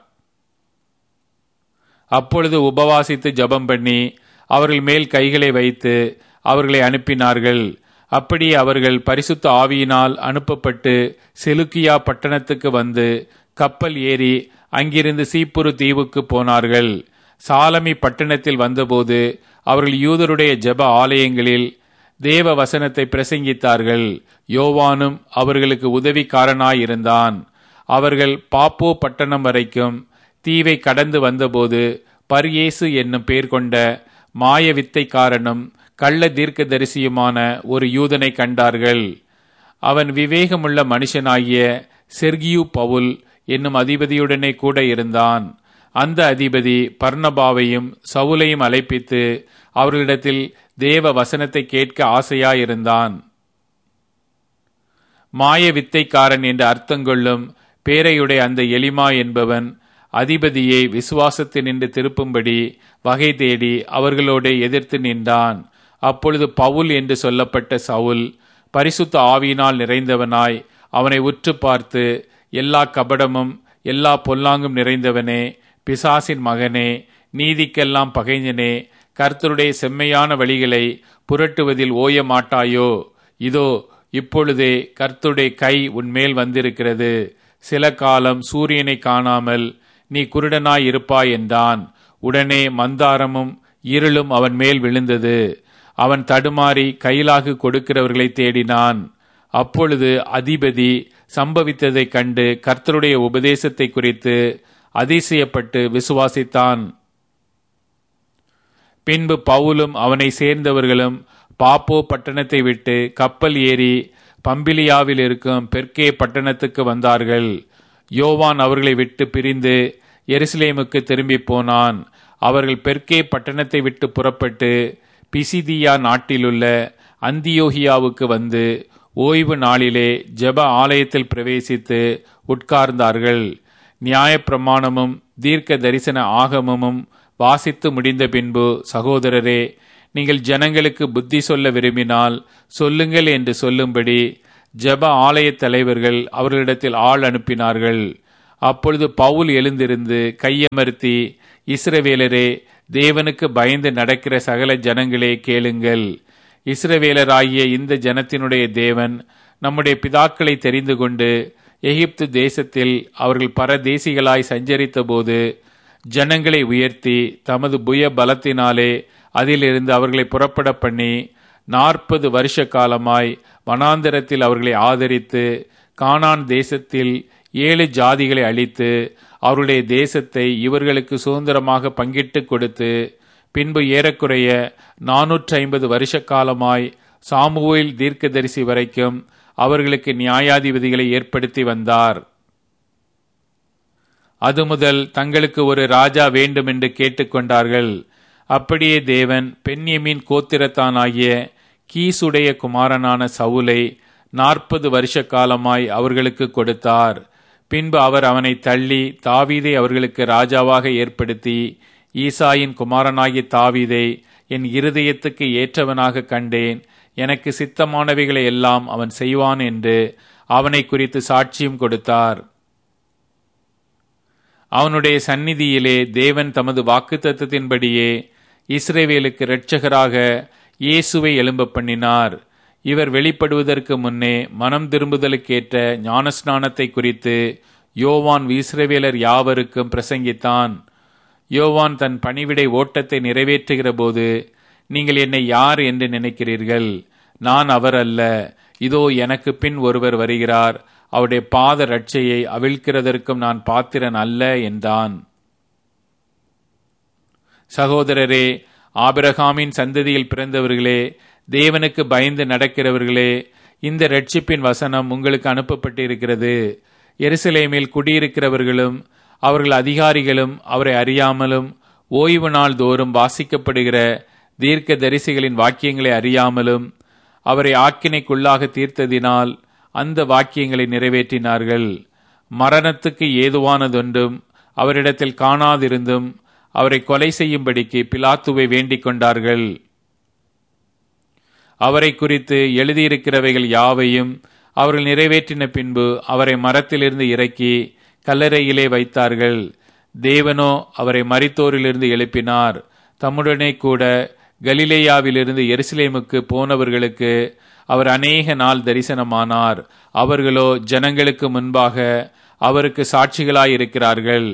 அப்பொழுது உபவாசித்து ஜெபம் பண்ணி அவர்கள் மேல் கைகளை வைத்து அவர்களை அனுப்பினார்கள். அப்படியே அவர்கள் பரிசுத்த ஆவியினால் அனுப்பப்பட்டு செலுக்கியா பட்டணத்துக்கு வந்து கப்பல் ஏறி அங்கிருந்து சீப்புரு தீவுக்கு போனார்கள். சாலமி பட்டணத்தில் வந்தபோது அவர்கள் யூதருடைய ஜெப ஆலயங்களில் தேவ வசனத்தை பிரசங்கித்தார்கள். யோவானும் அவர்களுக்கு உதவிக்காரனாயிருந்தான். அவர்கள் பாப்போ பட்டணம் வரைக்கும் தீவை கடந்து வந்தபோது பர்யேசு என்னும் பேர் கொண்ட மாய வித்தைக்காரனும் கள்ள தீர்க்க தரிசியுமான ஒரு யூதனை கண்டார்கள். அவன் விவேகமுள்ள மனுஷனாகிய செர்கியு பவுல் என்னும் அதிபதியுடனே கூட இருந்தான். அந்த அதிபதி பர்னபாவையும் சவுலையும் அழைப்பித்து அவர்களிடத்தில் தேவ வசனத்தை கேட்க ஆசையாயிருந்தான். மாய வித்தைக்காரன் என்று அர்த்தங்கொள்ளும் பேரையுடைய அந்த எலிமா என்பவன் அதிபதியை விசுவாசத்தினின்று திருப்பும்படி வகை தேடி அவர்களோடு எதிர்த்து நின்றான். அப்பொழுது பவுல் என்று சொல்லப்பட்ட சவுல் பரிசுத்த ஆவியினால் நிறைந்தவனாய் அவனை உற்று பார்த்து, எல்லா கபடமும் எல்லா பொல்லாங்கும் நிறைந்தவனே, பிசாசின் மகனே, நீதிக்கெல்லாம் பகைஞனே, கர்த்தருடைய செம்மையான வழிகளை புரட்டுவதில் ஓய மாட்டாயோ? இதோ இப்பொழுதே கர்த்தருடைய கை உன்மேல் வந்திருக்கிறது. சில காலம் சூரியனை காணாமல் நீ குருடனாய் இருப்பாய் என்றான். உடனே மந்தாரமும் இருளும் அவன் மேல் விழுந்தது. அவன் தடுமாறி கையிலாகு கொடுக்கிறவர்களை தேடினான். அப்பொழுது அதிபதி சம்பவித்ததைக் கண்டு கர்த்தருடைய உபதேசத்தை குறித்து அதிசயப்பட்டு விசுவாசித்தான். பின்பு பவுலும் அவனை சேர்ந்தவர்களும் பாப்போ பட்டணத்தை விட்டு கப்பல் ஏறி பம்பிலியாவில் இருக்கும் பெர்கே பட்டணத்துக்கு வந்தார்கள். யோவான் அவர்களை விட்டு பிரிந்து எருசலேமுக்கு திரும்பி போனான். அவர்கள் பெர்கே பட்டணத்தை விட்டு புறப்பட்டு பிசிதியா நாட்டிலுள்ள அந்தியோகியாவுக்கு வந்து ஓய்வு நாளிலே ஜெப ஆலயத்தில் பிரவேசித்து உட்கார்ந்தார்கள். நியாயப்பிரமாணமும் தீர்க்க தரிசன ஆகமமும் வாசித்து முடிந்த பின்பு, சகோதரரே, நீங்கள் ஜனங்களுக்கு புத்தி சொல்ல விரும்பினால் சொல்லுங்கள் என்று சொல்லும்படி ஜெப ஆலய தலைவர்கள் அவர்களிடத்தில் ஆள் அனுப்பினார்கள். அப்பொழுது பவுல் எழுந்திருந்து கையமர்த்தி, இஸ்ரவேலரே, தேவனுக்கு பயந்து நடக்கிற சகல ஜனங்களே கேளுங்கள். இஸ்ரவேலராகிய இந்த ஜனத்தினுடைய தேவன் நம்முடைய பிதாக்களை தெரிந்து கொண்டு எகிப்து தேசத்தில் அவர்கள் பரதேசிகளாய் சஞ்சரித்த போது ஜனங்களை உயர்த்தி தமது புய பலத்தினாலே அதிலிருந்து அவர்களை புறப்பட பண்ணி 40 வருஷ காலமாய் வனாந்தரத்தில் அவர்களை ஆதரித்து கானான் தேசத்தில் 7 ஜாதிகளை அழித்து அவருடைய தேசத்தை இவர்களுக்கு சுதந்திரமாக பங்கிட்டு கொடுத்து பின்பு ஏறக்குறைய 450 வருஷ காலமாய் சாமுவேல் தீர்க்கதரிசி வரைக்கும் அவர்களுக்கு நியாயாதிபதிகளை ஏற்படுத்தி வந்தார். அது முதல் தங்களுக்கு ஒரு ராஜா வேண்டும் என்று கேட்டுக்கொண்டார்கள். அப்படியே தேவன் பென்யமீன் கோத்திரத்தானாகிய கீசுடைய குமாரனான சவுலை 40 வருஷ காலமாய் அவர்களுக்கு கொடுத்தார். பின்பு அவர் அவனை தள்ளி தாவீதை அவர்களுக்கு ராஜாவாக ஏற்படுத்தி, ஈசாயின் குமாரனாகிய தாவீதை என் இருதயத்துக்கு ஏற்றவனாக கண்டேன், எனக்கு சித்தமானவைகளை எல்லாம் அவன் செய்வான் என்று அவனை குறித்து சாட்சியம் கொடுத்தார். அவனுடைய சந்நிதியிலே தேவன் தமது வாக்குத்தத்தத்தின்படியே இஸ்ரவேலுக்கு இரட்சகராக இயேசுவை எழும்ப பண்ணினார். இவர் வெளிப்படுவதற்கு முன்னே மனம் திரும்புதலுக்கேற்ற ஞானஸ்நானத்தை குறித்து யோவான் இஸ்ரவேலர் யாவருக்கும் பிரசங்கித்தான். யோவான் தன் பணிவிடை ஓட்டத்தை நிறைவேற்றுகிற போது, நீங்கள் என்னை யார் என்று நினைக்கிறீர்கள்? நான் அவர் அல்ல, இதோ எனக்கு பின் ஒருவர் வருகிறார், அவருடைய பாத ரட்சையை அவிழ்க்கிறதற்கும் நான் பாத்திரன் அல்ல என்றான். சகோதரரே, ஆபிரகாமின் சந்ததியில் பிறந்தவர்களே, தேவனுக்கு பயந்து நடக்கிறவர்களே, இந்த இரட்சிப்பின் வசனம் உங்களுக்கு அனுப்பப்பட்டிருக்கிறது. எருசலேமில் குடியிருக்கிறவர்களும் அவர்கள் அதிகாரிகளும் அவரை அறியாமலும் ஓய்வு நாள் தோறும் வாசிக்கப்படுகிற தீர்க்க தரிசிகளின் வாக்கியங்களை அறியாமலும் அவரை ஆக்கினைக்குள்ளாக தீர்த்ததினால் அந்த வாக்கியங்களை நிறைவேற்றினார்கள். மரணத்துக்கு ஏதுவானதொன்றும் அவரிடத்தில் காணாதிருந்தும் அவரை கொலை செய்யும்படிக்கு பிலாத்துவை வேண்டிக் கொண்டார்கள். அவரை குறித்து எழுதியிருக்கிறவைகள் யாவையும் அவர்கள் நிறைவேற்றின பின்பு அவரை மரத்திலிருந்து இறக்கி கல்லறையிலே வைத்தார்கள். தேவனோ அவரை மரித்தோரிலிருந்து எழுப்பினார். தம்முடனே கூட கலிலேயாவிலிருந்து எருசலேமுக்கு போனவர்களுக்கு அவர் அநேக நாள் தரிசனமானார். அவர்களோ ஜனங்களுக்கு முன்பாக அவருக்கு சாட்சிகளாயிருக்கிறார்கள்.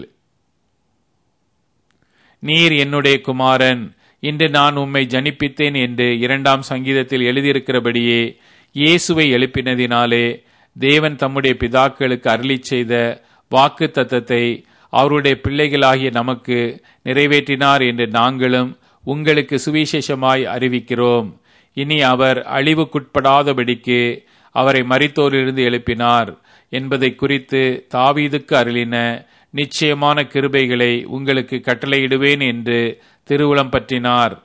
நீர் என்னுடைய குமாரன், இன்று நான் உம்மை ஜனிப்பித்தேன் என்று 2ஆம் சங்கீதத்தில் எழுதியிருக்கிறபடியே இயேசுவை எழுப்பினதினாலே தேவன் தம்முடைய பிதாக்களுக்கு அருளிச் செய்த வாக்கு தத்தத்தை அவருடைய பிள்ளைகளாகிய நமக்கு நிறைவேற்றினார் என்று நாங்களும் உங்களுக்கு சுவிசேஷமாய் அறிவிக்கிறோம். இனி அவர் அழிவுக்குட்படாதபடிக்கு அவரை மரித்தோரிலிருந்து எழுப்பினார் என்பதை குறித்து தாவீதுக்கு அருளின நிச்சயமான கிருபைகளை உங்களுக்கு கட்டளையிடுவேன் என்று திருவுளம் பற்றினார்.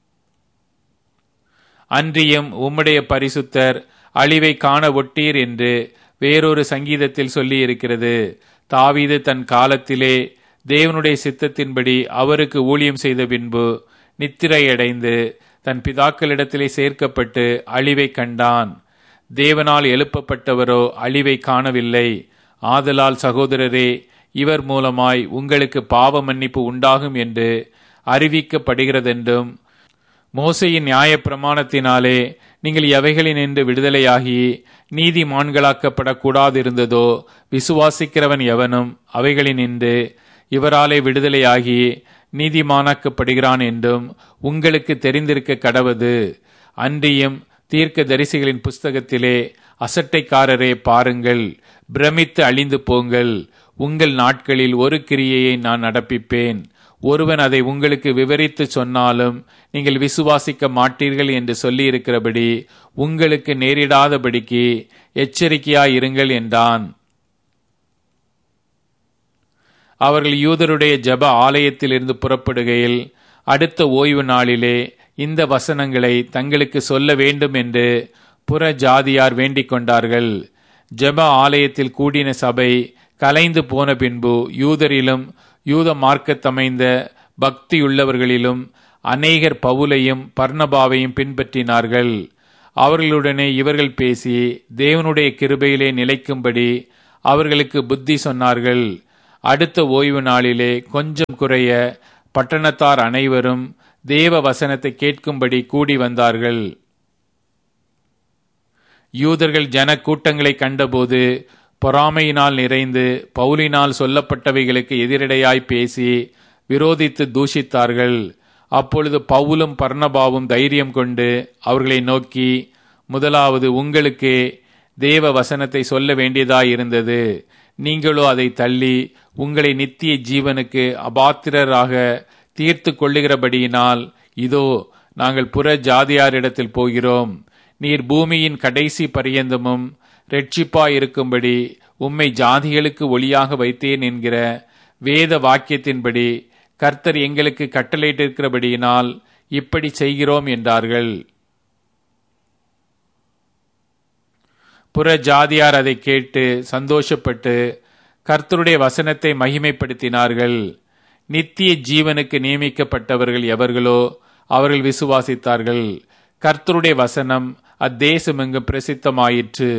அன்றியும் உம்முடைய பரிசுத்தர் அழிவை காண ஒட்டீர் என்று வேறொரு சங்கீதத்தில் சொல்லி இருக்கிறது. தாவீது தன் காலத்திலே தேவனுடைய சித்தத்தின்படி அவருக்கு ஊழியம் செய்த பின்பு நித்திரையடைந்து தன் பிதாக்களிடத்திலே சேர்க்கப்பட்டு அழிவை கண்டான். தேவனால் எழுப்பப்பட்டவரோ அழிவை காணவில்லை. ஆதலால் சகோதரரே, இவர் மூலமாய் உங்களுக்கு பாவ மன்னிப்பு உண்டாகும் என்று அறிவிக்கப்படுகிறதென்றும் மோசையின் நியாயப்பிரமாணத்தினாலே நீங்கள் எவைகளினின்று விடுதலையாகி நீதிமான்களாக்கப்படக்கூடாதிருந்ததோ விசுவாசிக்கிறவன் எவனும் அவைகளினின்று இவராலே விடுதலையாகி நீதிமானாக்கப்படுகிறான் என்றும் உங்களுக்கு தெரிந்திருக்க கடவது. அன்றியும் தீர்க்க தரிசிகளின் புஸ்தகத்திலே அசட்டைக்காரரே பாருங்கள், பிரமித்து அழிந்து போங்கள். உங்கள் நாட்களில் ஒரு கிரியையை நான் நடப்பிப்பேன். ஒருவன் அதை உங்களுக்கு விவரித்து சொன்னாலும் நீங்கள் விசுவாசிக்க மாட்டீர்கள் என்று சொல்லியிருக்கிறபடி உங்களுக்கு நேரிடாதபடிக்கு எச்சரிக்கையாயிருங்கள் என்றான். அவர்கள் யூதருடைய ஜெப ஆலயத்திலிருந்து புறப்படுகையில் அடுத்த ஓய்வு நாளிலே இந்த வசனங்களை தங்களுக்கு சொல்ல வேண்டும் என்று புற ஜாதியார் வேண்டிக் கொண்டார்கள். ஜெப ஆலயத்தில் கூடின சபை கலைந்து போன பின்பு யூதரிலும் யூத மார்க்கத்தமைந்த பக்தியுள்ளவர்களிலும் அநேகர் பவுலையும் பர்னபாவையும் பின்பற்றினார்கள். அவர்களுடனே இவர்கள் பேசி தேவனுடைய கிருபையிலே நிலைக்கும்படி அவர்களுக்கு புத்தி சொன்னார்கள். அடுத்த ஓய்வு நாளிலே கொஞ்சம் குறைய பட்டணத்தார் அனைவரும் தேவ வசனத்தை கேட்கும்படி கூடி வந்தார்கள். யூதர்கள் ஜன கூட்டங்களை கண்டபோது பொறாமையினால் நிறைந்து பவுலினால் சொல்லப்பட்டவைகளுக்கு எதிரடையாய் பேசி விரோதித்து தூஷித்தார்கள். அப்பொழுது பவுலும் பர்னபாவும் தைரியம் கொண்டு அவர்களை நோக்கி, முதலாவது உங்களுக்கே தேவ வசனத்தை சொல்ல வேண்டியதாயிருந்தது. நீங்களோ அதை தள்ளி உங்களை நித்திய ஜீவனுக்கு அபாத்திரராக தீர்த்து கொள்ளுகிறபடியினால் இதோ நாங்கள் புற ஜாதியாரிடத்தில் போகிறோம். நீர் பூமியின் கடைசி பரியந்தமும் இரட்சிப்பாயிருக்கும்படி உம்மை ஜாதிகளுக்கு ஒளியாக வைத்தேன் என்கிற வேத வாக்கியத்தின்படி கர்த்தர் எங்களுக்கு கட்டளையிட்டிருக்கிறபடியினால் இப்படி செய்கிறோம் என்றார்கள். புற ஜாதியார் அதை கேட்டு சந்தோஷப்பட்டு கர்த்தருடைய வசனத்தை மகிமைப்படுத்தினார்கள். நித்திய ஜீவனுக்கு நியமிக்கப்பட்டவர்கள் எவர்களோ அவர்கள் விசுவாசித்தார்கள். கர்த்தருடைய வசனம் அத்தேசமெங்கும் பிரசித்தமாயிற்று.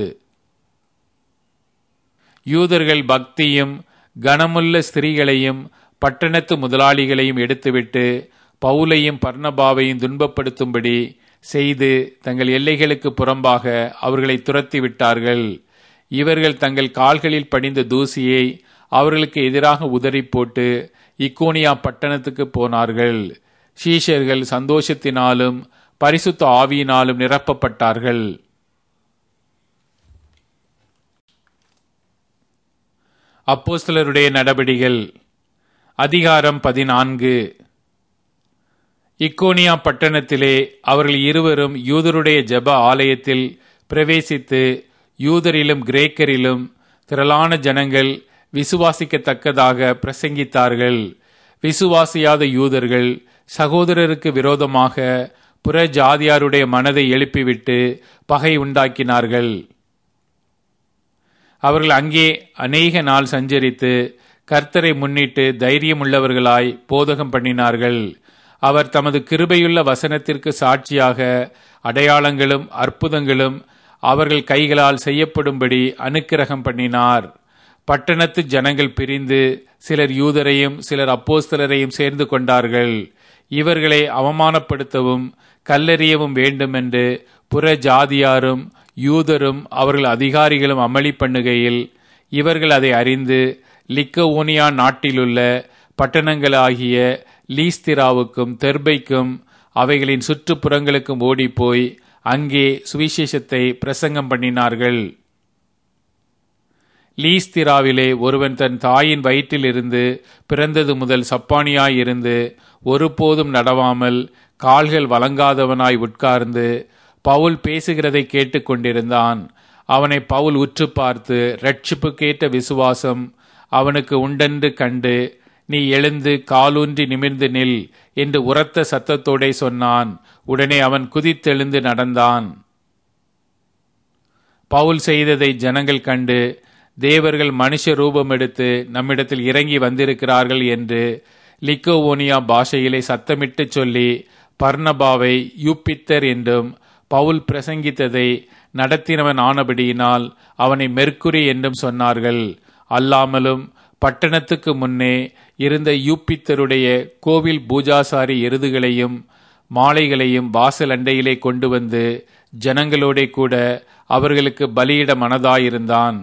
யூதர்கள் பக்தியும் கனமுள்ள ஸ்திரீகளையும் பட்டணத்து முதலாளிகளையும் எடுத்துவிட்டு பவுலையும் பர்னபாவையும் துன்பப்படுத்தும்படி செய்து தங்கள் எல்லைகளுக்கு புறம்பாக அவர்களை துரத்தி விட்டார்கள். இவர்கள் தங்கள் கால்களில் படிந்த தூசியை அவர்களுக்கு எதிராக உதறி போட்டு இக்கோனியா பட்டணத்துக்கு போனார்கள். சீஷர்கள் சந்தோஷத்தினாலும் பரிசுத்த ஆவியினாலும் நிரப்பப்பட்டார்கள். அப்போஸ்தலருடைய நடபடிகள் அதிகாரம் 14. இக்கோனியா பட்டணத்திலே அவர்கள் இருவரும் யூதருடைய ஜெப ஆலயத்தில் பிரவேசித்து யூதரிலும் கிரேக்கரிலும் திரளான ஜனங்கள் விசுவாசிக்கத்தக்கதாக பிரசங்கித்தார்கள். விசுவாசியாத யூதர்கள் சகோதரருக்கு விரோதமாக புற ஜாதியாருடைய மனதை எழுப்பிவிட்டு பகை உண்டாக்கினார்கள். அவர்கள் அங்கே அநேக நாள் சஞ்சரித்து கர்த்தரை முன்னிட்டு தைரியமுள்ளவர்களாய் போதகம் பண்ணினார்கள். அவர் தமது கிருபையுள்ள வசனத்திற்கு சாட்சியாக அடையாளங்களும் அற்புதங்களும் அவர்கள் கைகளால் செய்யப்படும்படி அனுக்கிரகம் பண்ணினார். பட்டணத்து ஜனங்கள் பிரிந்து சிலர் யூதரையும் சிலர் அப்போஸ்தலரையும் சேர்ந்து கொண்டார்கள். இவர்களை அவமானப்படுத்தவும் கல்லெறியவும் வேண்டுமென்று புற ஜாதியாரும் யூதரும் அவர்கள் அதிகாரிகளும் அமளி பண்ணுகையில் இவர்கள் அதை அறிந்து லிக்கவோனியா நாட்டிலுள்ள பட்டணங்களாகிய லீஸ்திராவுக்கும் தெர்பைக்கும் அவைகளின் சுற்றுப்புறங்களுக்கும் ஓடிப்போய் அங்கே சுவிசேஷத்தை பிரசங்கம் பண்ணினார்கள். லீஸ்திராவிலே ஒருவன் தன் தாயின் வயிற்றிலிருந்து பிறந்தது முதல் சப்பானியாயிருந்து ஒருபோதும் நடவாமல் கால்கள் வழங்காதவனாய் உட்கார்ந்து பவுல் பேசுகிறதை கேட்டு கொண்டிருந்தான். அவனை பவுல் உற்று பார்த்து இரட்சிப்புக்கேற்ற விசுவாசம் அவனுக்கு உண்டென்று கண்டு, நீ எழுந்து காலூன்றி நிமிர்ந்து நில் என்று உரத்த சத்தத்தோடே சொன்னான். உடனே அவன் குதித்தெழுந்து நடந்தான். பவுல் செய்ததை ஜனங்கள் கண்டு, தேவர்கள் மனுஷ ரூபம் எடுத்து நம்மிடத்தில் இறங்கி வந்திருக்கிறார்கள் என்று லிக்கோவோனியா பாஷையிலே சத்தமிட்டு சொல்லி பர்னபாவை யூப்பித்தர் என்றும் பவுல் பிரசங்கித்ததை நடத்தினவன் ஆனபடியினால் அவனை மெர்க்குரி என்றும் சொன்னார்கள். அல்லாமலும் பட்டணத்துக்கு முன்னே இருந்த யூப்பித்தருடைய கோவில் பூஜாசாரி எருதுகளையும் மாலைகளையும் வாசல் அண்டையிலே கொண்டு வந்து ஜனங்களோட கூட அவர்களுக்கு பலியிட மனதாயிருந்தான்.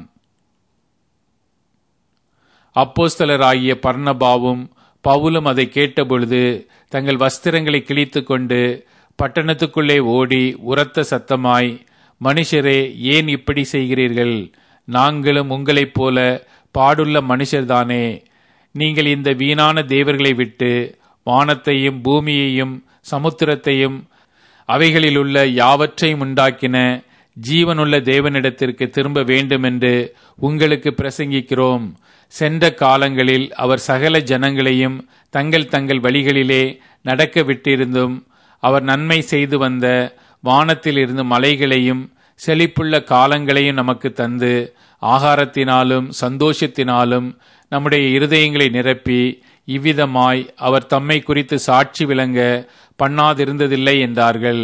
அப்போஸ்தலராகிய பர்னபாவும் பவுலும் அதை கேட்டபொழுது தங்கள் வஸ்திரங்களை கிழித்து கொண்டு பட்டணத்துக்குள்ளே ஓடி உரத்த சத்தமாய், மனுஷரே, ஏன் இப்படி செய்கிறீர்கள்? நாங்களும் உங்களைப் போல பாடுள்ள மனுஷர்தானே. நீங்கள் இந்த வீணான தேவர்களை விட்டு வானத்தையும் பூமியையும் சமுத்திரத்தையும் அவைகளிலுள்ள யாவற்றையும் உண்டாக்கின ஜீவனுள்ள தேவனிடத்திற்கு திரும்ப வேண்டுமென்று உங்களுக்கு பிரசங்கிக்கிறோம். சென்ற காலங்களில் அவர் சகல ஜனங்களையும் தங்கள் தங்கள் வழிகளிலே நடக்க விட்டிருந்தும் அவர் நன்மை செய்து வந்த வானத்திலிருந்து மலைகளையும் செழிப்புள்ள காலங்களையும் நமக்கு தந்து ஆகாரத்தினாலும் சந்தோஷத்தினாலும் நம்முடைய இருதயங்களை நிரப்பி இவ்விதமாய் அவர் தம்மை குறித்து சாட்சி விளங்க பண்ணாதிருந்ததில்லை என்றார்கள்.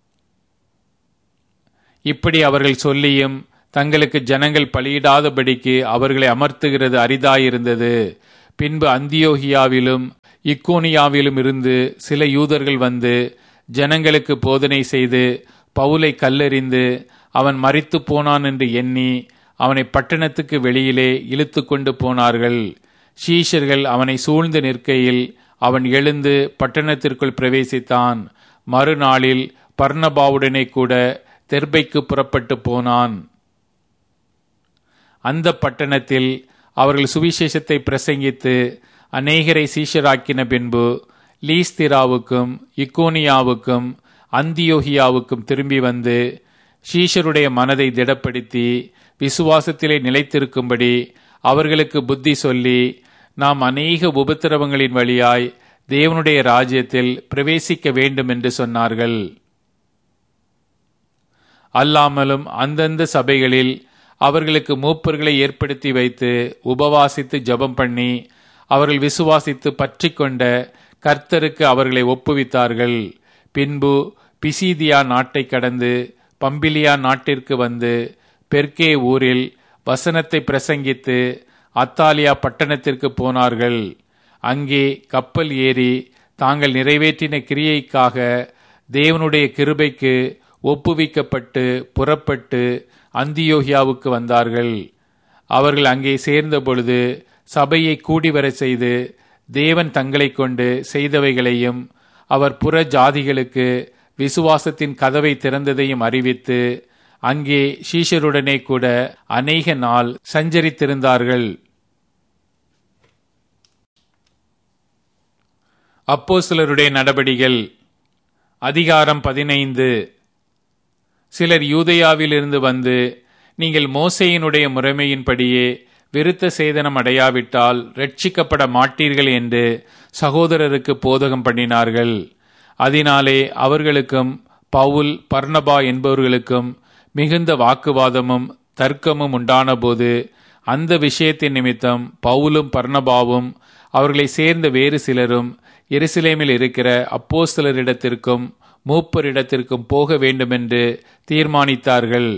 இப்படி அவர்கள் சொல்லியும் தங்களுக்கு ஜனங்கள் பலியிடாதபடிக்கு அவர்களை அமர்த்துகிறது அரிதாயிருந்தது. பின்பு அந்தியோகியாவிலும் இக்கோனியாவிலும் இருந்து சில யூதர்கள் வந்து ஜனங்களுக்கு போதனை செய்து பவுலை கல்லெறிந்து அவன் மரித்து போனான் என்று எண்ணி அவனை பட்டணத்துக்கு வெளியிலே இழுத்து கொண்டு போனார்கள். சீஷர்கள் அவனை சூழ்ந்து நிற்கையில் அவன் எழுந்து பட்டணத்திற்குள் பிரவேசித்தான். மறுநாளில் பர்னபாவுடனே கூட தெர்பைக்கு புறப்பட்டு போனான். அந்த பட்டணத்தில் அவர்கள் சுவிசேஷத்தை பிரசங்கித்து அநேகரை சீஷராக்கின பின்பு லீஸ்திராவுக்கும் இக்கோனியாவுக்கும் அந்தியோகியாவுக்கும் திரும்பி வந்து சீஷருடைய மனதை திடப்படுத்தி விசுவாசத்திலே நிலைத்திருக்கும்படி அவர்களுக்கு புத்தி சொல்லி, நாம் அநேக உபத்திரவங்களின் வழியாய் தேவனுடைய ராஜ்யத்தில் பிரவேசிக்க வேண்டும் என்று சொன்னார்கள். அல்லாமலும் அந்தந்த சபைகளில் அவர்களுக்கு மூப்பர்களை ஏற்படுத்தி வைத்து உபவாசித்து ஜெபம் பண்ணி அவர்கள் விசுவாசித்து பற்றி கொண்ட கர்த்தருக்கு அவர்களை ஒப்புவித்தார்கள். பின்பு பிசீதியா நாட்டை கடந்து பம்பிலியா நாட்டிற்கு வந்து பெர்கே ஊரில் வசனத்தை பிரசங்கித்து அத்தாலியா பட்டணத்திற்கு போனார்கள். அங்கே கப்பல் ஏறி தாங்கள் நிறைவேற்றின கிரியைக்காக தேவனுடைய கிருபைக்கு ஒப்புவிக்கப்பட்டு புறப்பட்டு அந்தியோகியாவுக்கு வந்தார்கள். அவர்கள் அங்கே சேர்ந்த பொழுது சபையை கூடிவர செய்து தேவன் தங்களை கொண்டு செய்தவைகளையும் அவர் புற ஜாதிகளுக்கு விசுவாசத்தின் கதவை திறந்ததையும் அறிவித்து அங்கே சீஷருடனே கூட அநேக நாள் சஞ்சரித்திருந்தார்கள். அப்போஸ்தலருடைய நடபடிகள் அதிகாரம் 15. சிலர் யூதேயாவிலிருந்து வந்து, நீங்கள் மோசேயினுடைய முறைமையின்படியே விருத்த சேதனம் அடையாவிட்டால் ரட்சிக்கப்பட மாட்டீர்கள் என்று சகோதரருக்கு போதகம் பண்ணினார்கள். அதனாலே அவர்களுக்கும் பவுல் பர்னபா என்பவர்களுக்கும் மிகுந்த வாக்குவாதமும் தர்க்கமும் உண்டானபோது அந்த விஷயத்தின் நிமித்தம் பவுலும் பர்னபாவும் அவர்களை சேர்ந்த வேறு சிலரும் எருசலேமில் இருக்கிற அப்போஸ்தலரிடத்திற்கும் மூப்பரிடத்திற்கும் போக வேண்டுமென்று தீர்மானித்தார்கள்.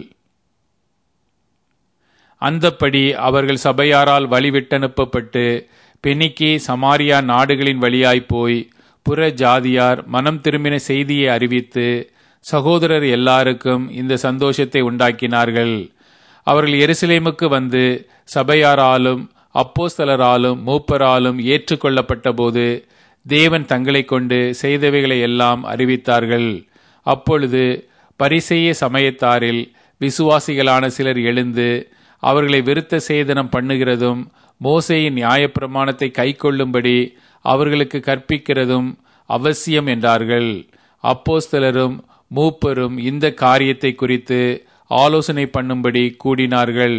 அந்தப்படி அவர்கள் சபையாரால் வழிவிட்டனுப்பப்பட்டு பெனிக்கே சமாரியா நாடுகளின் வழியாய் போய் புற ஜாதியார் மனம் திரும்பின செய்தியை அறிவித்து சகோதரர் எல்லாருக்கும் இந்த சந்தோஷத்தை உண்டாக்கினார்கள். அவர்கள் எருசலேமுக்கு வந்து சபையாராலும் அப்போஸ்தலராலும் மூப்பராலும் ஏற்றுக்கொள்ளப்பட்ட போது தேவன் தங்களை கொண்டு செய்தவைகளை எல்லாம் அறிவித்தார்கள். அப்பொழுது பரிசேய சமயத்தாரில் விசுவாசிகளான சிலர் எழுந்து அவர்களை விருத்த சேதனம் பண்ணுகிறதும் மோசேயின் நியாயப்பிரமாணத்தை கைக்கொள்ளும்படி அவர்களுக்கு கற்பிக்கிறதும் அவசியம் என்றார்கள். அப்போஸ்தலரும் மூப்பரும் இந்த காரியத்தை குறித்து ஆலோசனை பண்ணும்படி கூடினார்கள்.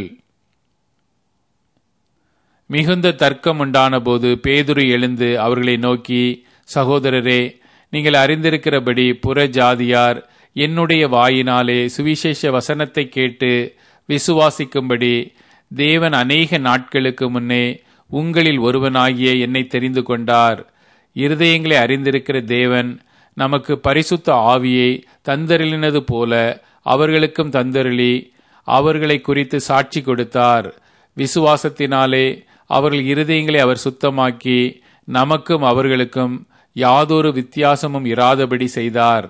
மிகுந்த தர்க்கம் உண்டான போது பேதுரு எழுந்து அவர்களை நோக்கி, சகோதரரே, நீங்கள் அறிந்திருக்கிறபடி புற ஜாதியார் என்னுடைய வாயினாலே சுவிசேஷ வசனத்தை கேட்டு விசுவாசிக்கும்படி தேவன் அநேக நாட்களுக்கு முன்னே உங்களில் ஒருவனாகிய என்னை தெரிந்து கொண்டார். இருதயங்களை அறிந்திருக்கிற தேவன் நமக்கு பரிசுத்த ஆவியை தந்தருளினது போல அவர்களுக்கும் தந்தருளி அவர்களை குறித்து சாட்சி கொடுத்தார். விசுவாசத்தினாலே அவர்கள் இருதயங்களை அவர் சுத்தமாக்கி நமக்கும் அவர்களுக்கும் யாதொரு வித்தியாசமும் இராதபடி செய்தார்.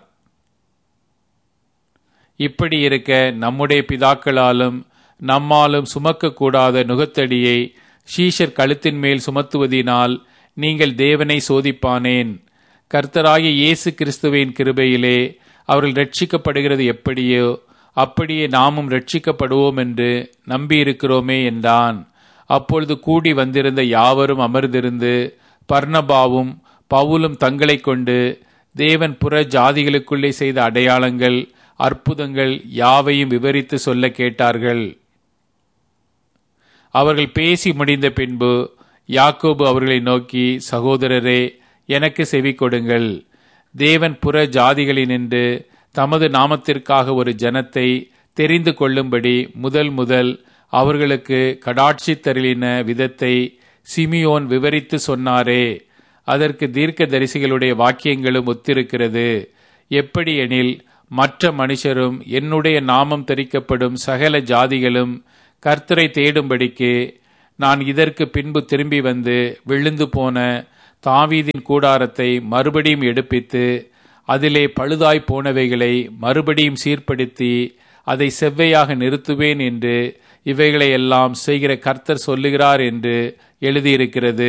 இப்படி இருக்க நம்முடைய பிதாக்களாலும் நம்மாலும் சுமக்கக்கூடாத நுகத்தடியை சீஷர் கழுத்தின் மேல் சுமத்துவதினால் நீங்கள் தேவனை சோதிப்பானேன். கர்த்தராகிய இயேசு கிறிஸ்துவின் கிருபையிலே அவர்கள் ரட்சிக்கப்படுகிறது எப்படியோ அப்படியே நாமும் ரட்சிக்கப்படுவோம் என்று நம்பியிருக்கிறோமே என்றான். அப்பொழுது கூடி வந்திருந்த யாவரும் அமர்ந்திருந்து பர்னபாவும் பவுலும் தங்களை கொண்டு தேவன் புற ஜாதிகளுக்குள்ளே செய்த அடையாளங்கள் அற்புதங்கள் யாவையும் விவரித்து சொல்ல கேட்டார்கள். அவர்கள் பேசி முடிந்த பின்பு யாக்கோபு அவர்களை நோக்கி, சகோதரரே, எனக்கு செவி கொடுங்கள். தேவன் புற ஜாதிகளினின்று தமது நாமத்திற்காக ஒரு ஜனத்தை தெரிந்து கொள்ளும்படி முதல் அவர்களுக்கு கடாட்சி தருளின விதத்தை சிமியோன் விவரித்து சொன்னாரே. அதற்கு தீர்க்கதரிசிகளுடைய வாக்கியங்களும் ஒத்திருக்கிறது. எப்படி எனில், மற்ற மனுஷரும் என்னுடைய நாமம் தரிக்கப்படும் சகல ஜாதிகளும் கர்த்தரை தேடும்படிக்கு நான் இதற்கு பின்பு திரும்பி வந்து விழுந்து போன தாவீதின் கூடாரத்தை மறுபடியும் எடுப்பித்து அதிலே பழுதாய் போனவைகளை மறுபடியும் சீர்படுத்தி அதை செவ்வையாக நிறுத்துவேன் என்று இவைகளை எல்லாம் செய்கிற கர்த்தர் சொல்லுகிறார் என்று எழுதியிருக்கிறது.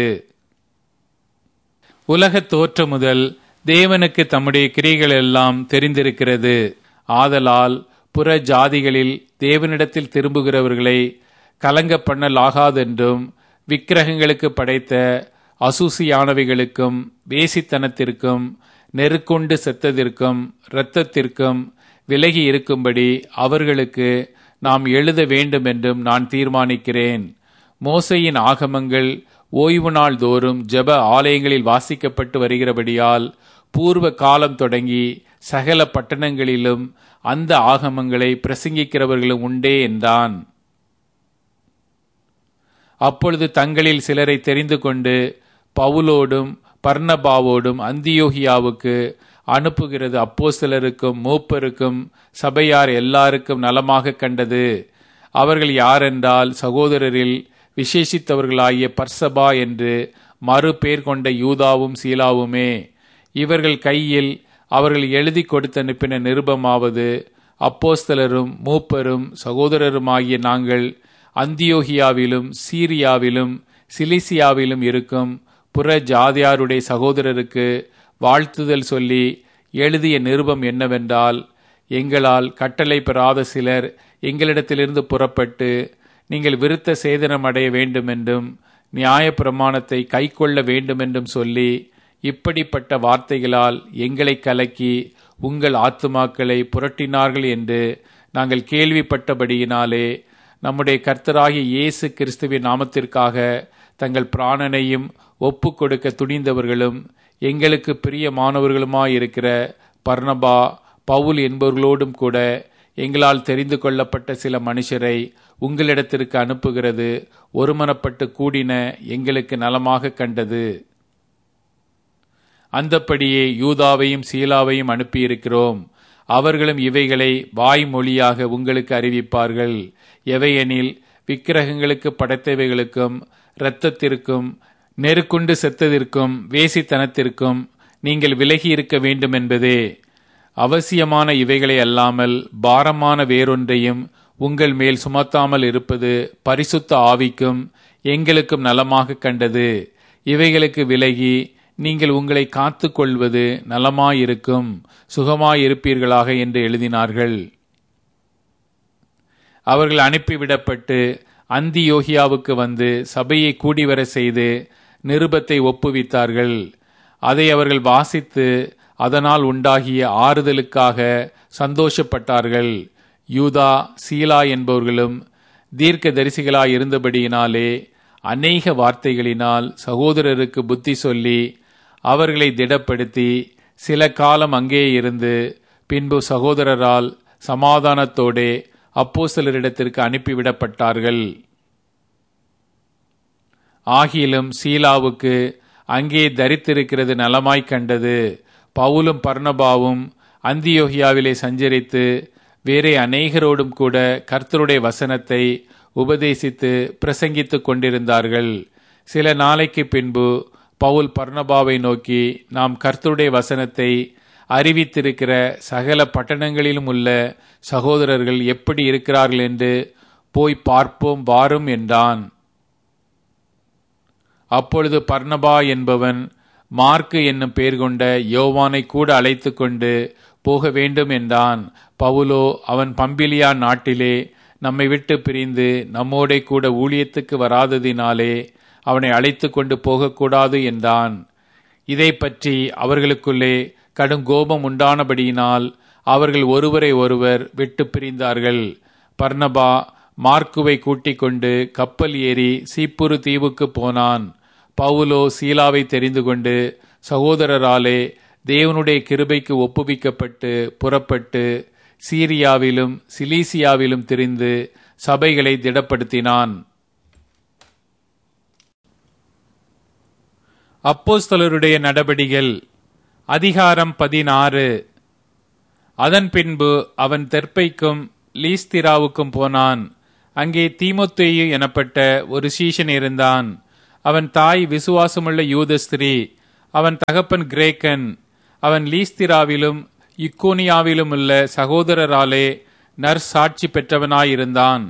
உலகத் தோற்றம் முதல் தேவனுக்கு தம்முடைய கிரியைகள் எல்லாம் தெரிந்திருக்கிறது. ஆதலால் புற ஜாதிகளில் தேவனிடத்தில் திரும்புகிறவர்களை கலங்க பண்ணலாகாதென்றும் விக்கிரகங்களுக்கு படைத்த அசூசியானவைகளுக்கும் வேசித்தனத்திற்கும் நெருக்கொண்டு செத்ததிற்கும் இரத்தத்திற்கும் விலகி இருக்கும்படி அவர்களுக்கு நாம் எழுத வேண்டும் என்றும் நான் தீர்மானிக்கிறேன். மோசேயின் ஆகமங்கள் ஓய்வு நாள் தோறும் ஜெப ஆலயங்களில் வாசிக்கப்பட்டு வருகிறபடியால் பூர்வ காலம் தொடங்கி சகல பட்டணங்களிலும் அந்த ஆகமங்களை பிரசங்கிக்கிறவர்களும் உண்டே என்றான். அப்பொழுது தங்களில் சிலரை தெரிந்து கொண்டு பவுலோடும் பர்னபாவோடும் அந்தியோகியாவுக்கு அனுப்புகிறது அப்போஸ்தலருக்கும் மூப்பருக்கும் சபையார் எல்லாருக்கும் நலமாக கண்டது. அவர்கள் யாரென்றால், சகோதரரில் விசேஷித்தவர்களாகிய பர்சபா என்று மறு பேர் கொண்ட யூதாவும் சீலாவுமே. இவர்கள் கையில் அவர்கள் எழுதி கொடுத்து அனுப்பின நிருபமாவது, அப்போஸ்தலரும் மூப்பரும் சகோதரருமாகிய நாங்கள் அந்தியோகியாவிலும் சீரியாவிலும் சிலிசியாவிலும் இருக்கும் புற ஜாதியாருடைய சகோதரருக்கு வாழ்த்துதல் சொல்லி எழுதிய நிருபம் என்னவென்றால், எங்களால் கட்டளை பெறாத சிலர் எங்களிடத்திலிருந்து புறப்பட்டு நீங்கள் விருத்த சேதனம் அடைய வேண்டுமென்றும் நியாய பிரமாணத்தை கைக்கொள்ள வேண்டுமென்றும் சொல்லி இப்படிப்பட்ட வார்த்தைகளால் எங்களை கலக்கி உங்கள் ஆத்துமாக்களை புரட்டினார்கள் என்று நாங்கள் கேள்விப்பட்டபடியினாலே நம்முடைய கர்த்தராகிய இயேசு கிறிஸ்துவின் நாமத்திற்காக தங்கள் பிராணனையும் ஒப்பு கொடுக்க துணிந்தவர்களும் எங்களுக்கு பிரியமானவர்களுமாயிருக்கிற பர்னபா பவுல் என்பவர்களோடும் கூட எங்களால் தெரிந்து கொள்ளப்பட்ட சில மனுஷரை உங்களிடத்திற்கு அனுப்புகிறது ஒருமனப்பட்டு கூடின எங்களுக்கு நலமாக கண்டது. அந்தப்படியே யூதாவையும் சீலாவையும் அனுப்பியிருக்கிறோம். அவர்களும் இவைகளை வாய்மொழியாக உங்களுக்கு அறிவிப்பார்கள். எவையெனில், விக்கிரகங்களுக்கு படைத்தவைகளுக்கும் இரத்தத்திற்கும் நெருக்குண்டு செத்ததிற்கும் வேசித்தனத்திற்கும் நீங்கள் விலகி இருக்க வேண்டும் என்பதே. அவசியமான இவைகளை அல்லாமல் பாரமான வேறொன்றையும் உங்கள் மேல் சுமத்தாமல் இருப்பது பரிசுத்த ஆவிக்கும் எங்களுக்கும் நலமாக கண்டது. இவைகளுக்கு விலகி நீங்கள் உங்களை காத்து கொள்வது நலமாயிருக்கும், சுகமாயிருப்பீர்களாக என்று எழுதினார்கள். அவர்கள் அனுப்பிவிடப்பட்டு அந்தியோகியாவுக்கு வந்து சபையை கூடிவர செய்து நிருபத்தை ஒப்புவித்தார்கள். அதை அவர்கள் வாசித்து அதனால் உண்டாகிய ஆறுதலுக்காக சந்தோஷப்பட்டார்கள். யூதா சீலா என்பவர்களும் தீர்க்க தரிசிகளாய் இருந்தபடியினாலே அநேக வார்த்தைகளினால் சகோதரருக்கு புத்தி சொல்லி அவர்களை திடப்படுத்தி சில காலம் அங்கே இருந்து பின்பு சகோதரரால் சமாதானத்தோடே அப்போஸ்தலரிடத்திற்கு அனுப்பிவிடப்பட்டார்கள். ஆகிலும் சீலாவுக்கு அங்கே தரித்திருக்கிறது நலமாய் கண்டது. பவுலும் பர்னபாவும் அந்தியோகியாவிலே சஞ்சரித்து வேறே அநேகரோடும் கூட கர்த்தருடைய வசனத்தை உபதேசித்து பிரசங்கித்துக் கொண்டிருந்தார்கள். சில நாளைக்கு பின்பு பவுல் பர்னபாவை நோக்கி, நாம் கர்த்தருடைய வசனத்தை அறிவித்திருக்கிற சகல பட்டணங்களிலும் உள்ள சகோதரர்கள் எப்படி இருக்கிறார்கள் என்று போய் பார்ப்போம் வாரும் என்றான். அப்பொழுது பர்னபா என்பவன் மார்க்கு என்னும் பெயர் கொண்ட யோவானை கூட அழைத்து கொண்டு போக வேண்டும் என்றான். பவுலோ, அவன் பம்பிலியா நாட்டிலே நம்மை விட்டு பிரிந்து நம்மோடே கூட ஊழியத்துக்கு வராததினாலே அவனை அழைத்து கொண்டு போகக்கூடாது என்றான். இதை பற்றி அவர்களுக்குள்ளே கடும் கோபம் உண்டானபடியினால் அவர்கள் ஒருவரை ஒருவர் விட்டு பிரிந்தார்கள். பர்னபா மார்க்குவை கூட்டிக் கொண்டு கப்பல் ஏறி சீப்புரு தீவுக்கு போனான். பவுலோ சீலாவை தெரிந்து கொண்டு சகோதரராலே தேவனுடைய கிருபைக்கு ஒப்புவிக்கப்பட்டு புறப்பட்டு சீரியாவிலும் சிலீசியாவிலும் திரிந்து சபைகளை திடப்படுத்தினான். அப்போஸ்தலருடைய நடபடிகள் அதிகாரம் 16. அதன் பின்பு அவன் தெர்பைக்கும் லீஸ்திராவுக்கும் போனான். அங்கே தீமோத்தேயு எனப்பட்ட ஒரு சீஷன் இருந்தான். அவன் தாய் விசுவாசமுள்ள யூத ஸ்திரீ, அவன் தகப்பன் கிரேக்கன். அவன் லீஸ்திராவிலும் இக்கோனியாவிலும் உள்ள சகோதரராலே நற்சாட்சி பெற்றவனாயிருந்தான்.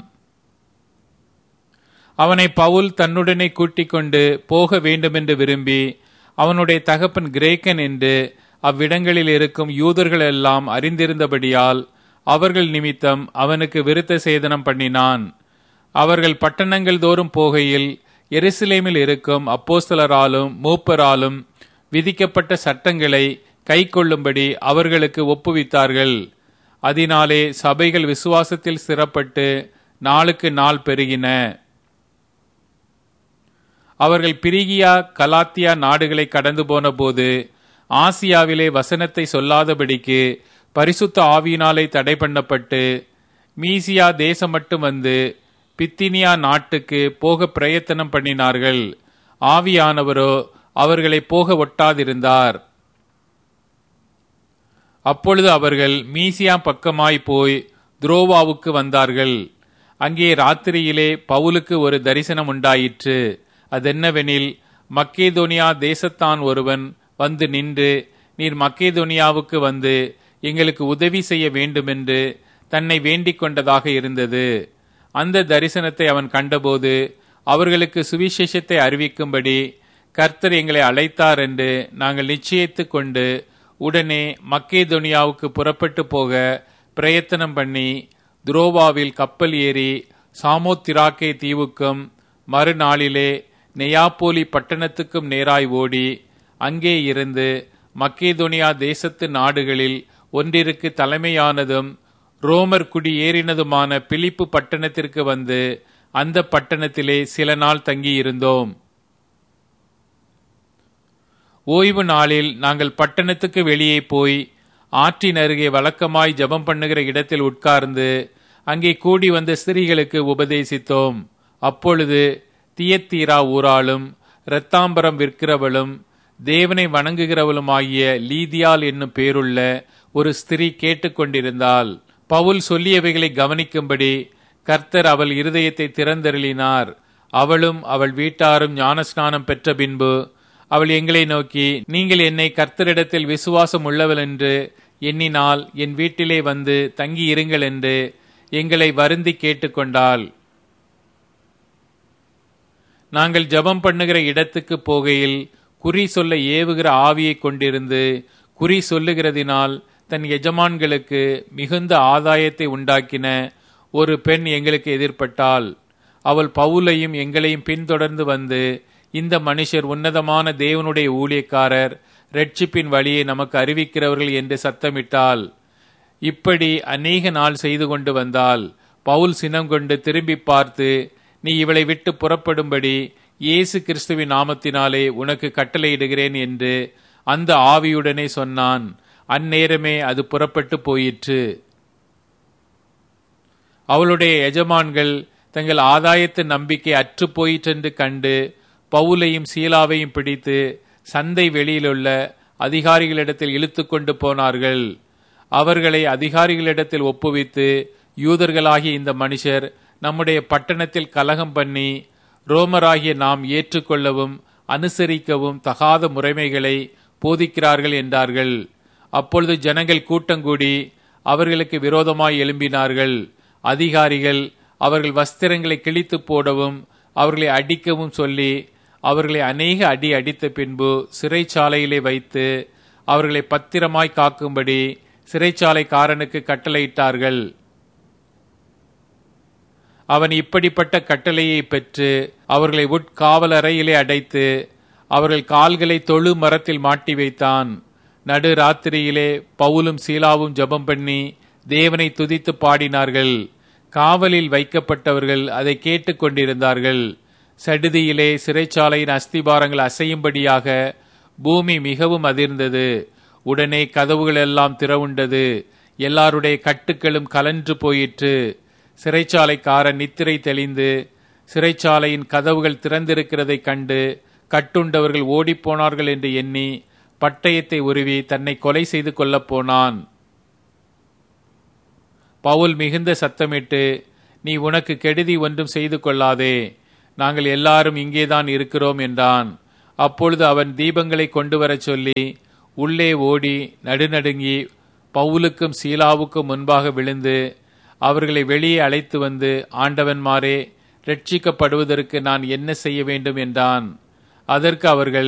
அவனை பவுல் தன்னுடனே கூட்டிக் கொண்டு போக வேண்டுமென்று விரும்பி, அவனுடைய தகப்பன் கிரேக்கன் என்று அவ்விடங்களில் இருக்கும் யூதர்கள் எல்லாம் அறிந்திருந்தபடியால் அவர்கள் நிமித்தம் அவனுக்கு விருத்த சேதனம் பண்ணினான். அவர்கள் பட்டணங்கள் தோறும் போகையில் எருசலேமில் இருக்கும் அப்போஸ்தலராலும் மூப்பராலும் விதிக்கப்பட்ட சட்டங்களை கைக்கொள்ளும்படி அவர்களுக்கு ஒப்புவித்தார்கள். அதனாலே சபைகள் விசுவாசத்தில் ஸ்திரப்பட்டு நாளுக்கு நாள் பெருகின. அவர்கள் பிரிகியா கலாத்தியா நாடுகளை கடந்து போன போது ஆசியாவிலே வசனத்தை சொல்லாதபடிக்கு பரிசுத்த ஆவியினாலே தடை பண்ணப்பட்டு மீசியா தேசம் மட்டும் வந்து பித்தினியா நாட்டுக்கு போக பிரயத்தனம் பண்ணினார்கள். ஆவியானவரோ அவர்களை போக ஒட்டாதிருந்தார். அப்பொழுது அவர்கள் மீசியா பக்கமாய் போய் துரோவாவுக்கு வந்தார்கள். அங்கே ராத்திரியிலே பவுலுக்கு ஒரு தரிசனம் உண்டாயிற்று. அதென்னவெனில், மக்கேதோனியா தேசத்தான் ஒருவன் வந்து நின்று, நீர் மக்கேதோனியாவுக்கு வந்து எங்களுக்கு உதவி செய்ய வேண்டுமென்று தன்னை வேண்டிக் கொண்டதாக இருந்தது. அந்த தரிசனத்தை அவன் கண்டபோது அவர்களுக்கு சுவிசேஷத்தை அறிவிக்கும்படி கர்த்தர் எங்களை அழைத்தார் என்று நாங்கள் நிச்சயித்து கொண்டு உடனே மக்கேதோனியாவுக்கு புறப்பட்டு போக பிரயத்தனம் பண்ணி துரோவாவில் கப்பல் ஏறி சாமோத்திராக்கே தீவுக்கும் மறுநாளிலே நெயாப்போலி பட்டணத்துக்கும் நேராய் ஓடி அங்கே இருந்து மக்கேதோனியா தேசத்து நாடுகளில் ஒன்றிற்கு தலைமையானதும் ரோமர் குடியேறினதுமான பிலிப்பு பட்டணத்திற்கு வந்து அந்த பட்டணத்திலே சில நாள் தங்கியிருந்தோம். ஓய்வு நாளில் நாங்கள் பட்டணத்துக்கு வெளியே போய் ஆற்றின் அருகே வழக்கமாய் ஜெபம் பண்ணுகிற இடத்தில் உட்கார்ந்து அங்கே கூடி வந்த ஸ்திரீகளுக்கு உபதேசித்தோம். அப்பொழுது தியத்தீரா ஊராளும் இரத்தாம்பரம் விற்கிறவளும் தேவனை வணங்குகிறவளுமாகிய லீதியாள் என்னும் பேருள்ள ஒரு ஸ்திரீ கேட்டுக்கொண்டிருந்தாள். பவுல் சொல்லியவைகளை கவனிக்கும்படி கர்த்தர் அவள் இருதயத்தை திறந்தருளினார். அவளும் அவள் வீட்டாரும் ஞானஸ்நானம் பெற்ற பின்பு அவள் எங்களை நோக்கி, நீங்கள் என்னை கர்த்தரிடத்தில் விசுவாசம் உள்ளவள் என்று எண்ணினால் என் வீட்டிலே வந்து தங்கி இருங்கள் என்று எங்களை வருந்தி கேட்டுக்கொண்டாள். நாங்கள் ஜெபம் பண்ணுகிற இடத்துக்கு போகையில் குறி சொல்ல ஏவுகிற ஆவியை கொண்டிருந்து குறி சொல்லுகிறதினால் தன் எஜமான்களுக்கு மிகுந்த ஆதாயத்தை உண்டாக்கின ஒரு பெண் எங்களுக்கு எதிர்பட்டாள். அவள் பவுலையும் எங்களையும் பின்தொடர்ந்து வந்து, இந்த மனுஷர் உன்னதமான தேவனுடைய ஊழியக்காரர், இரட்சிப்பின் வழியை நமக்கு அறிவிக்கிறவர்கள் என்று சத்தமிட்டாள். இப்படி அநேக நாள் செய்து கொண்டு வந்தாள். பவுல் சினம் கொண்டு திரும்பி பார்த்து, நீ இவளை விட்டு புறப்படும்படி இயேசு கிறிஸ்துவின் நாமத்தினாலே உனக்கு கட்டளையிடுகிறேன் என்று அந்த ஆவியுடனே சொன்னான். அந்நேரமே அது புறப்பட்டு போயிற்று. அவளுடைய எஜமான்கள் தங்கள் ஆதாயத்து நம்பிக்கை அற்று போயிற்றென்று கண்டு பவுலையும் சீலாவையும் பிடித்து சந்தை வெளியிலுள்ள அதிகாரிகளிடத்தில் இழுத்து கொண்டு போனார்கள். அவர்களை அதிகாரிகளிடத்தில் ஒப்புவித்து, யூதர்களாகிய இந்த மனுஷர் நம்முடைய பட்டணத்தில் கலகம் பண்ணி ரோமராகிய நாம் ஏற்றுக்கொள்ளவும் அனுசரிக்கவும் தகாத முறைமைகளை போதிக்கிறார்கள் என்றார்கள். அப்பொழுது ஜனங்கள் கூட்டங்கூடி அவர்களுக்கு விரோதமாய் எழும்பினார்கள். அதிகாரிகள் அவர்கள் வஸ்திரங்களை கிழித்து போடவும் அவர்களை அடிக்கவும் சொல்லி அவர்களை அநேக அடி அடித்த பின்பு சிறைச்சாலையிலே வைத்து அவர்களை பத்திரமாய் காக்கும்படி சிறைச்சாலைக்காரனுக்கு கட்டளையிட்டார்கள். அவன் இப்படிப்பட்ட கட்டளையை பெற்று அவர்களை உட்காவலறையிலே அடைத்து அவர்கள் கால்களை தொழு மரத்தில் மாட்டி வைத்தான். நடு ராத்திரியிலே பவுலும் சீலாவும் ஜெபம் பண்ணி தேவனை துதித்து பாடினார்கள். காவலில் வைக்கப்பட்டவர்கள் அதை கேட்டுக் கொண்டிருந்தார்கள். சடுதியிலே சிறைச்சாலையின் அஸ்திபாரங்கள் அசையும்படியாக பூமி மிகவும் அதிர்ந்தது. உடனே கதவுகள் எல்லாம் திறவுண்டது. எல்லாருடைய கட்டுக்களும் கலன்று போயிற்று. சிறைச்சாலைக்காரன் நித்திரை தெளிந்து சிறைச்சாலையின் கதவுகள் திறந்திருக்கிறதை கண்டு கட்டுண்டவர்கள் ஓடிப்போனார்கள் என்று எண்ணி பட்டயத்தை உருவி தன்னை கொலை செய்து கொள்ளப் போனான். பவுல் மிகுந்த சத்தமிட்டு, நீ உனக்கு கெடுதி ஒன்றும் செய்து கொள்ளாதே, நாங்கள் எல்லாரும் இங்கேதான் இருக்கிறோம் என்றான். அப்பொழுது அவன் தீபங்களை கொண்டு வரச் சொல்லி உள்ளே ஓடி நடுநடுங்கி பவுலுக்கும் சீலாவுக்கும் முன்பாக விழுந்து அவர்களை வெளியே அழைத்து வந்து, ஆண்டவன்மாரே, ரட்சிக்கப்படுவதற்கு நான் என்ன செய்ய வேண்டும் என்றான். அதற்கு அவர்கள்,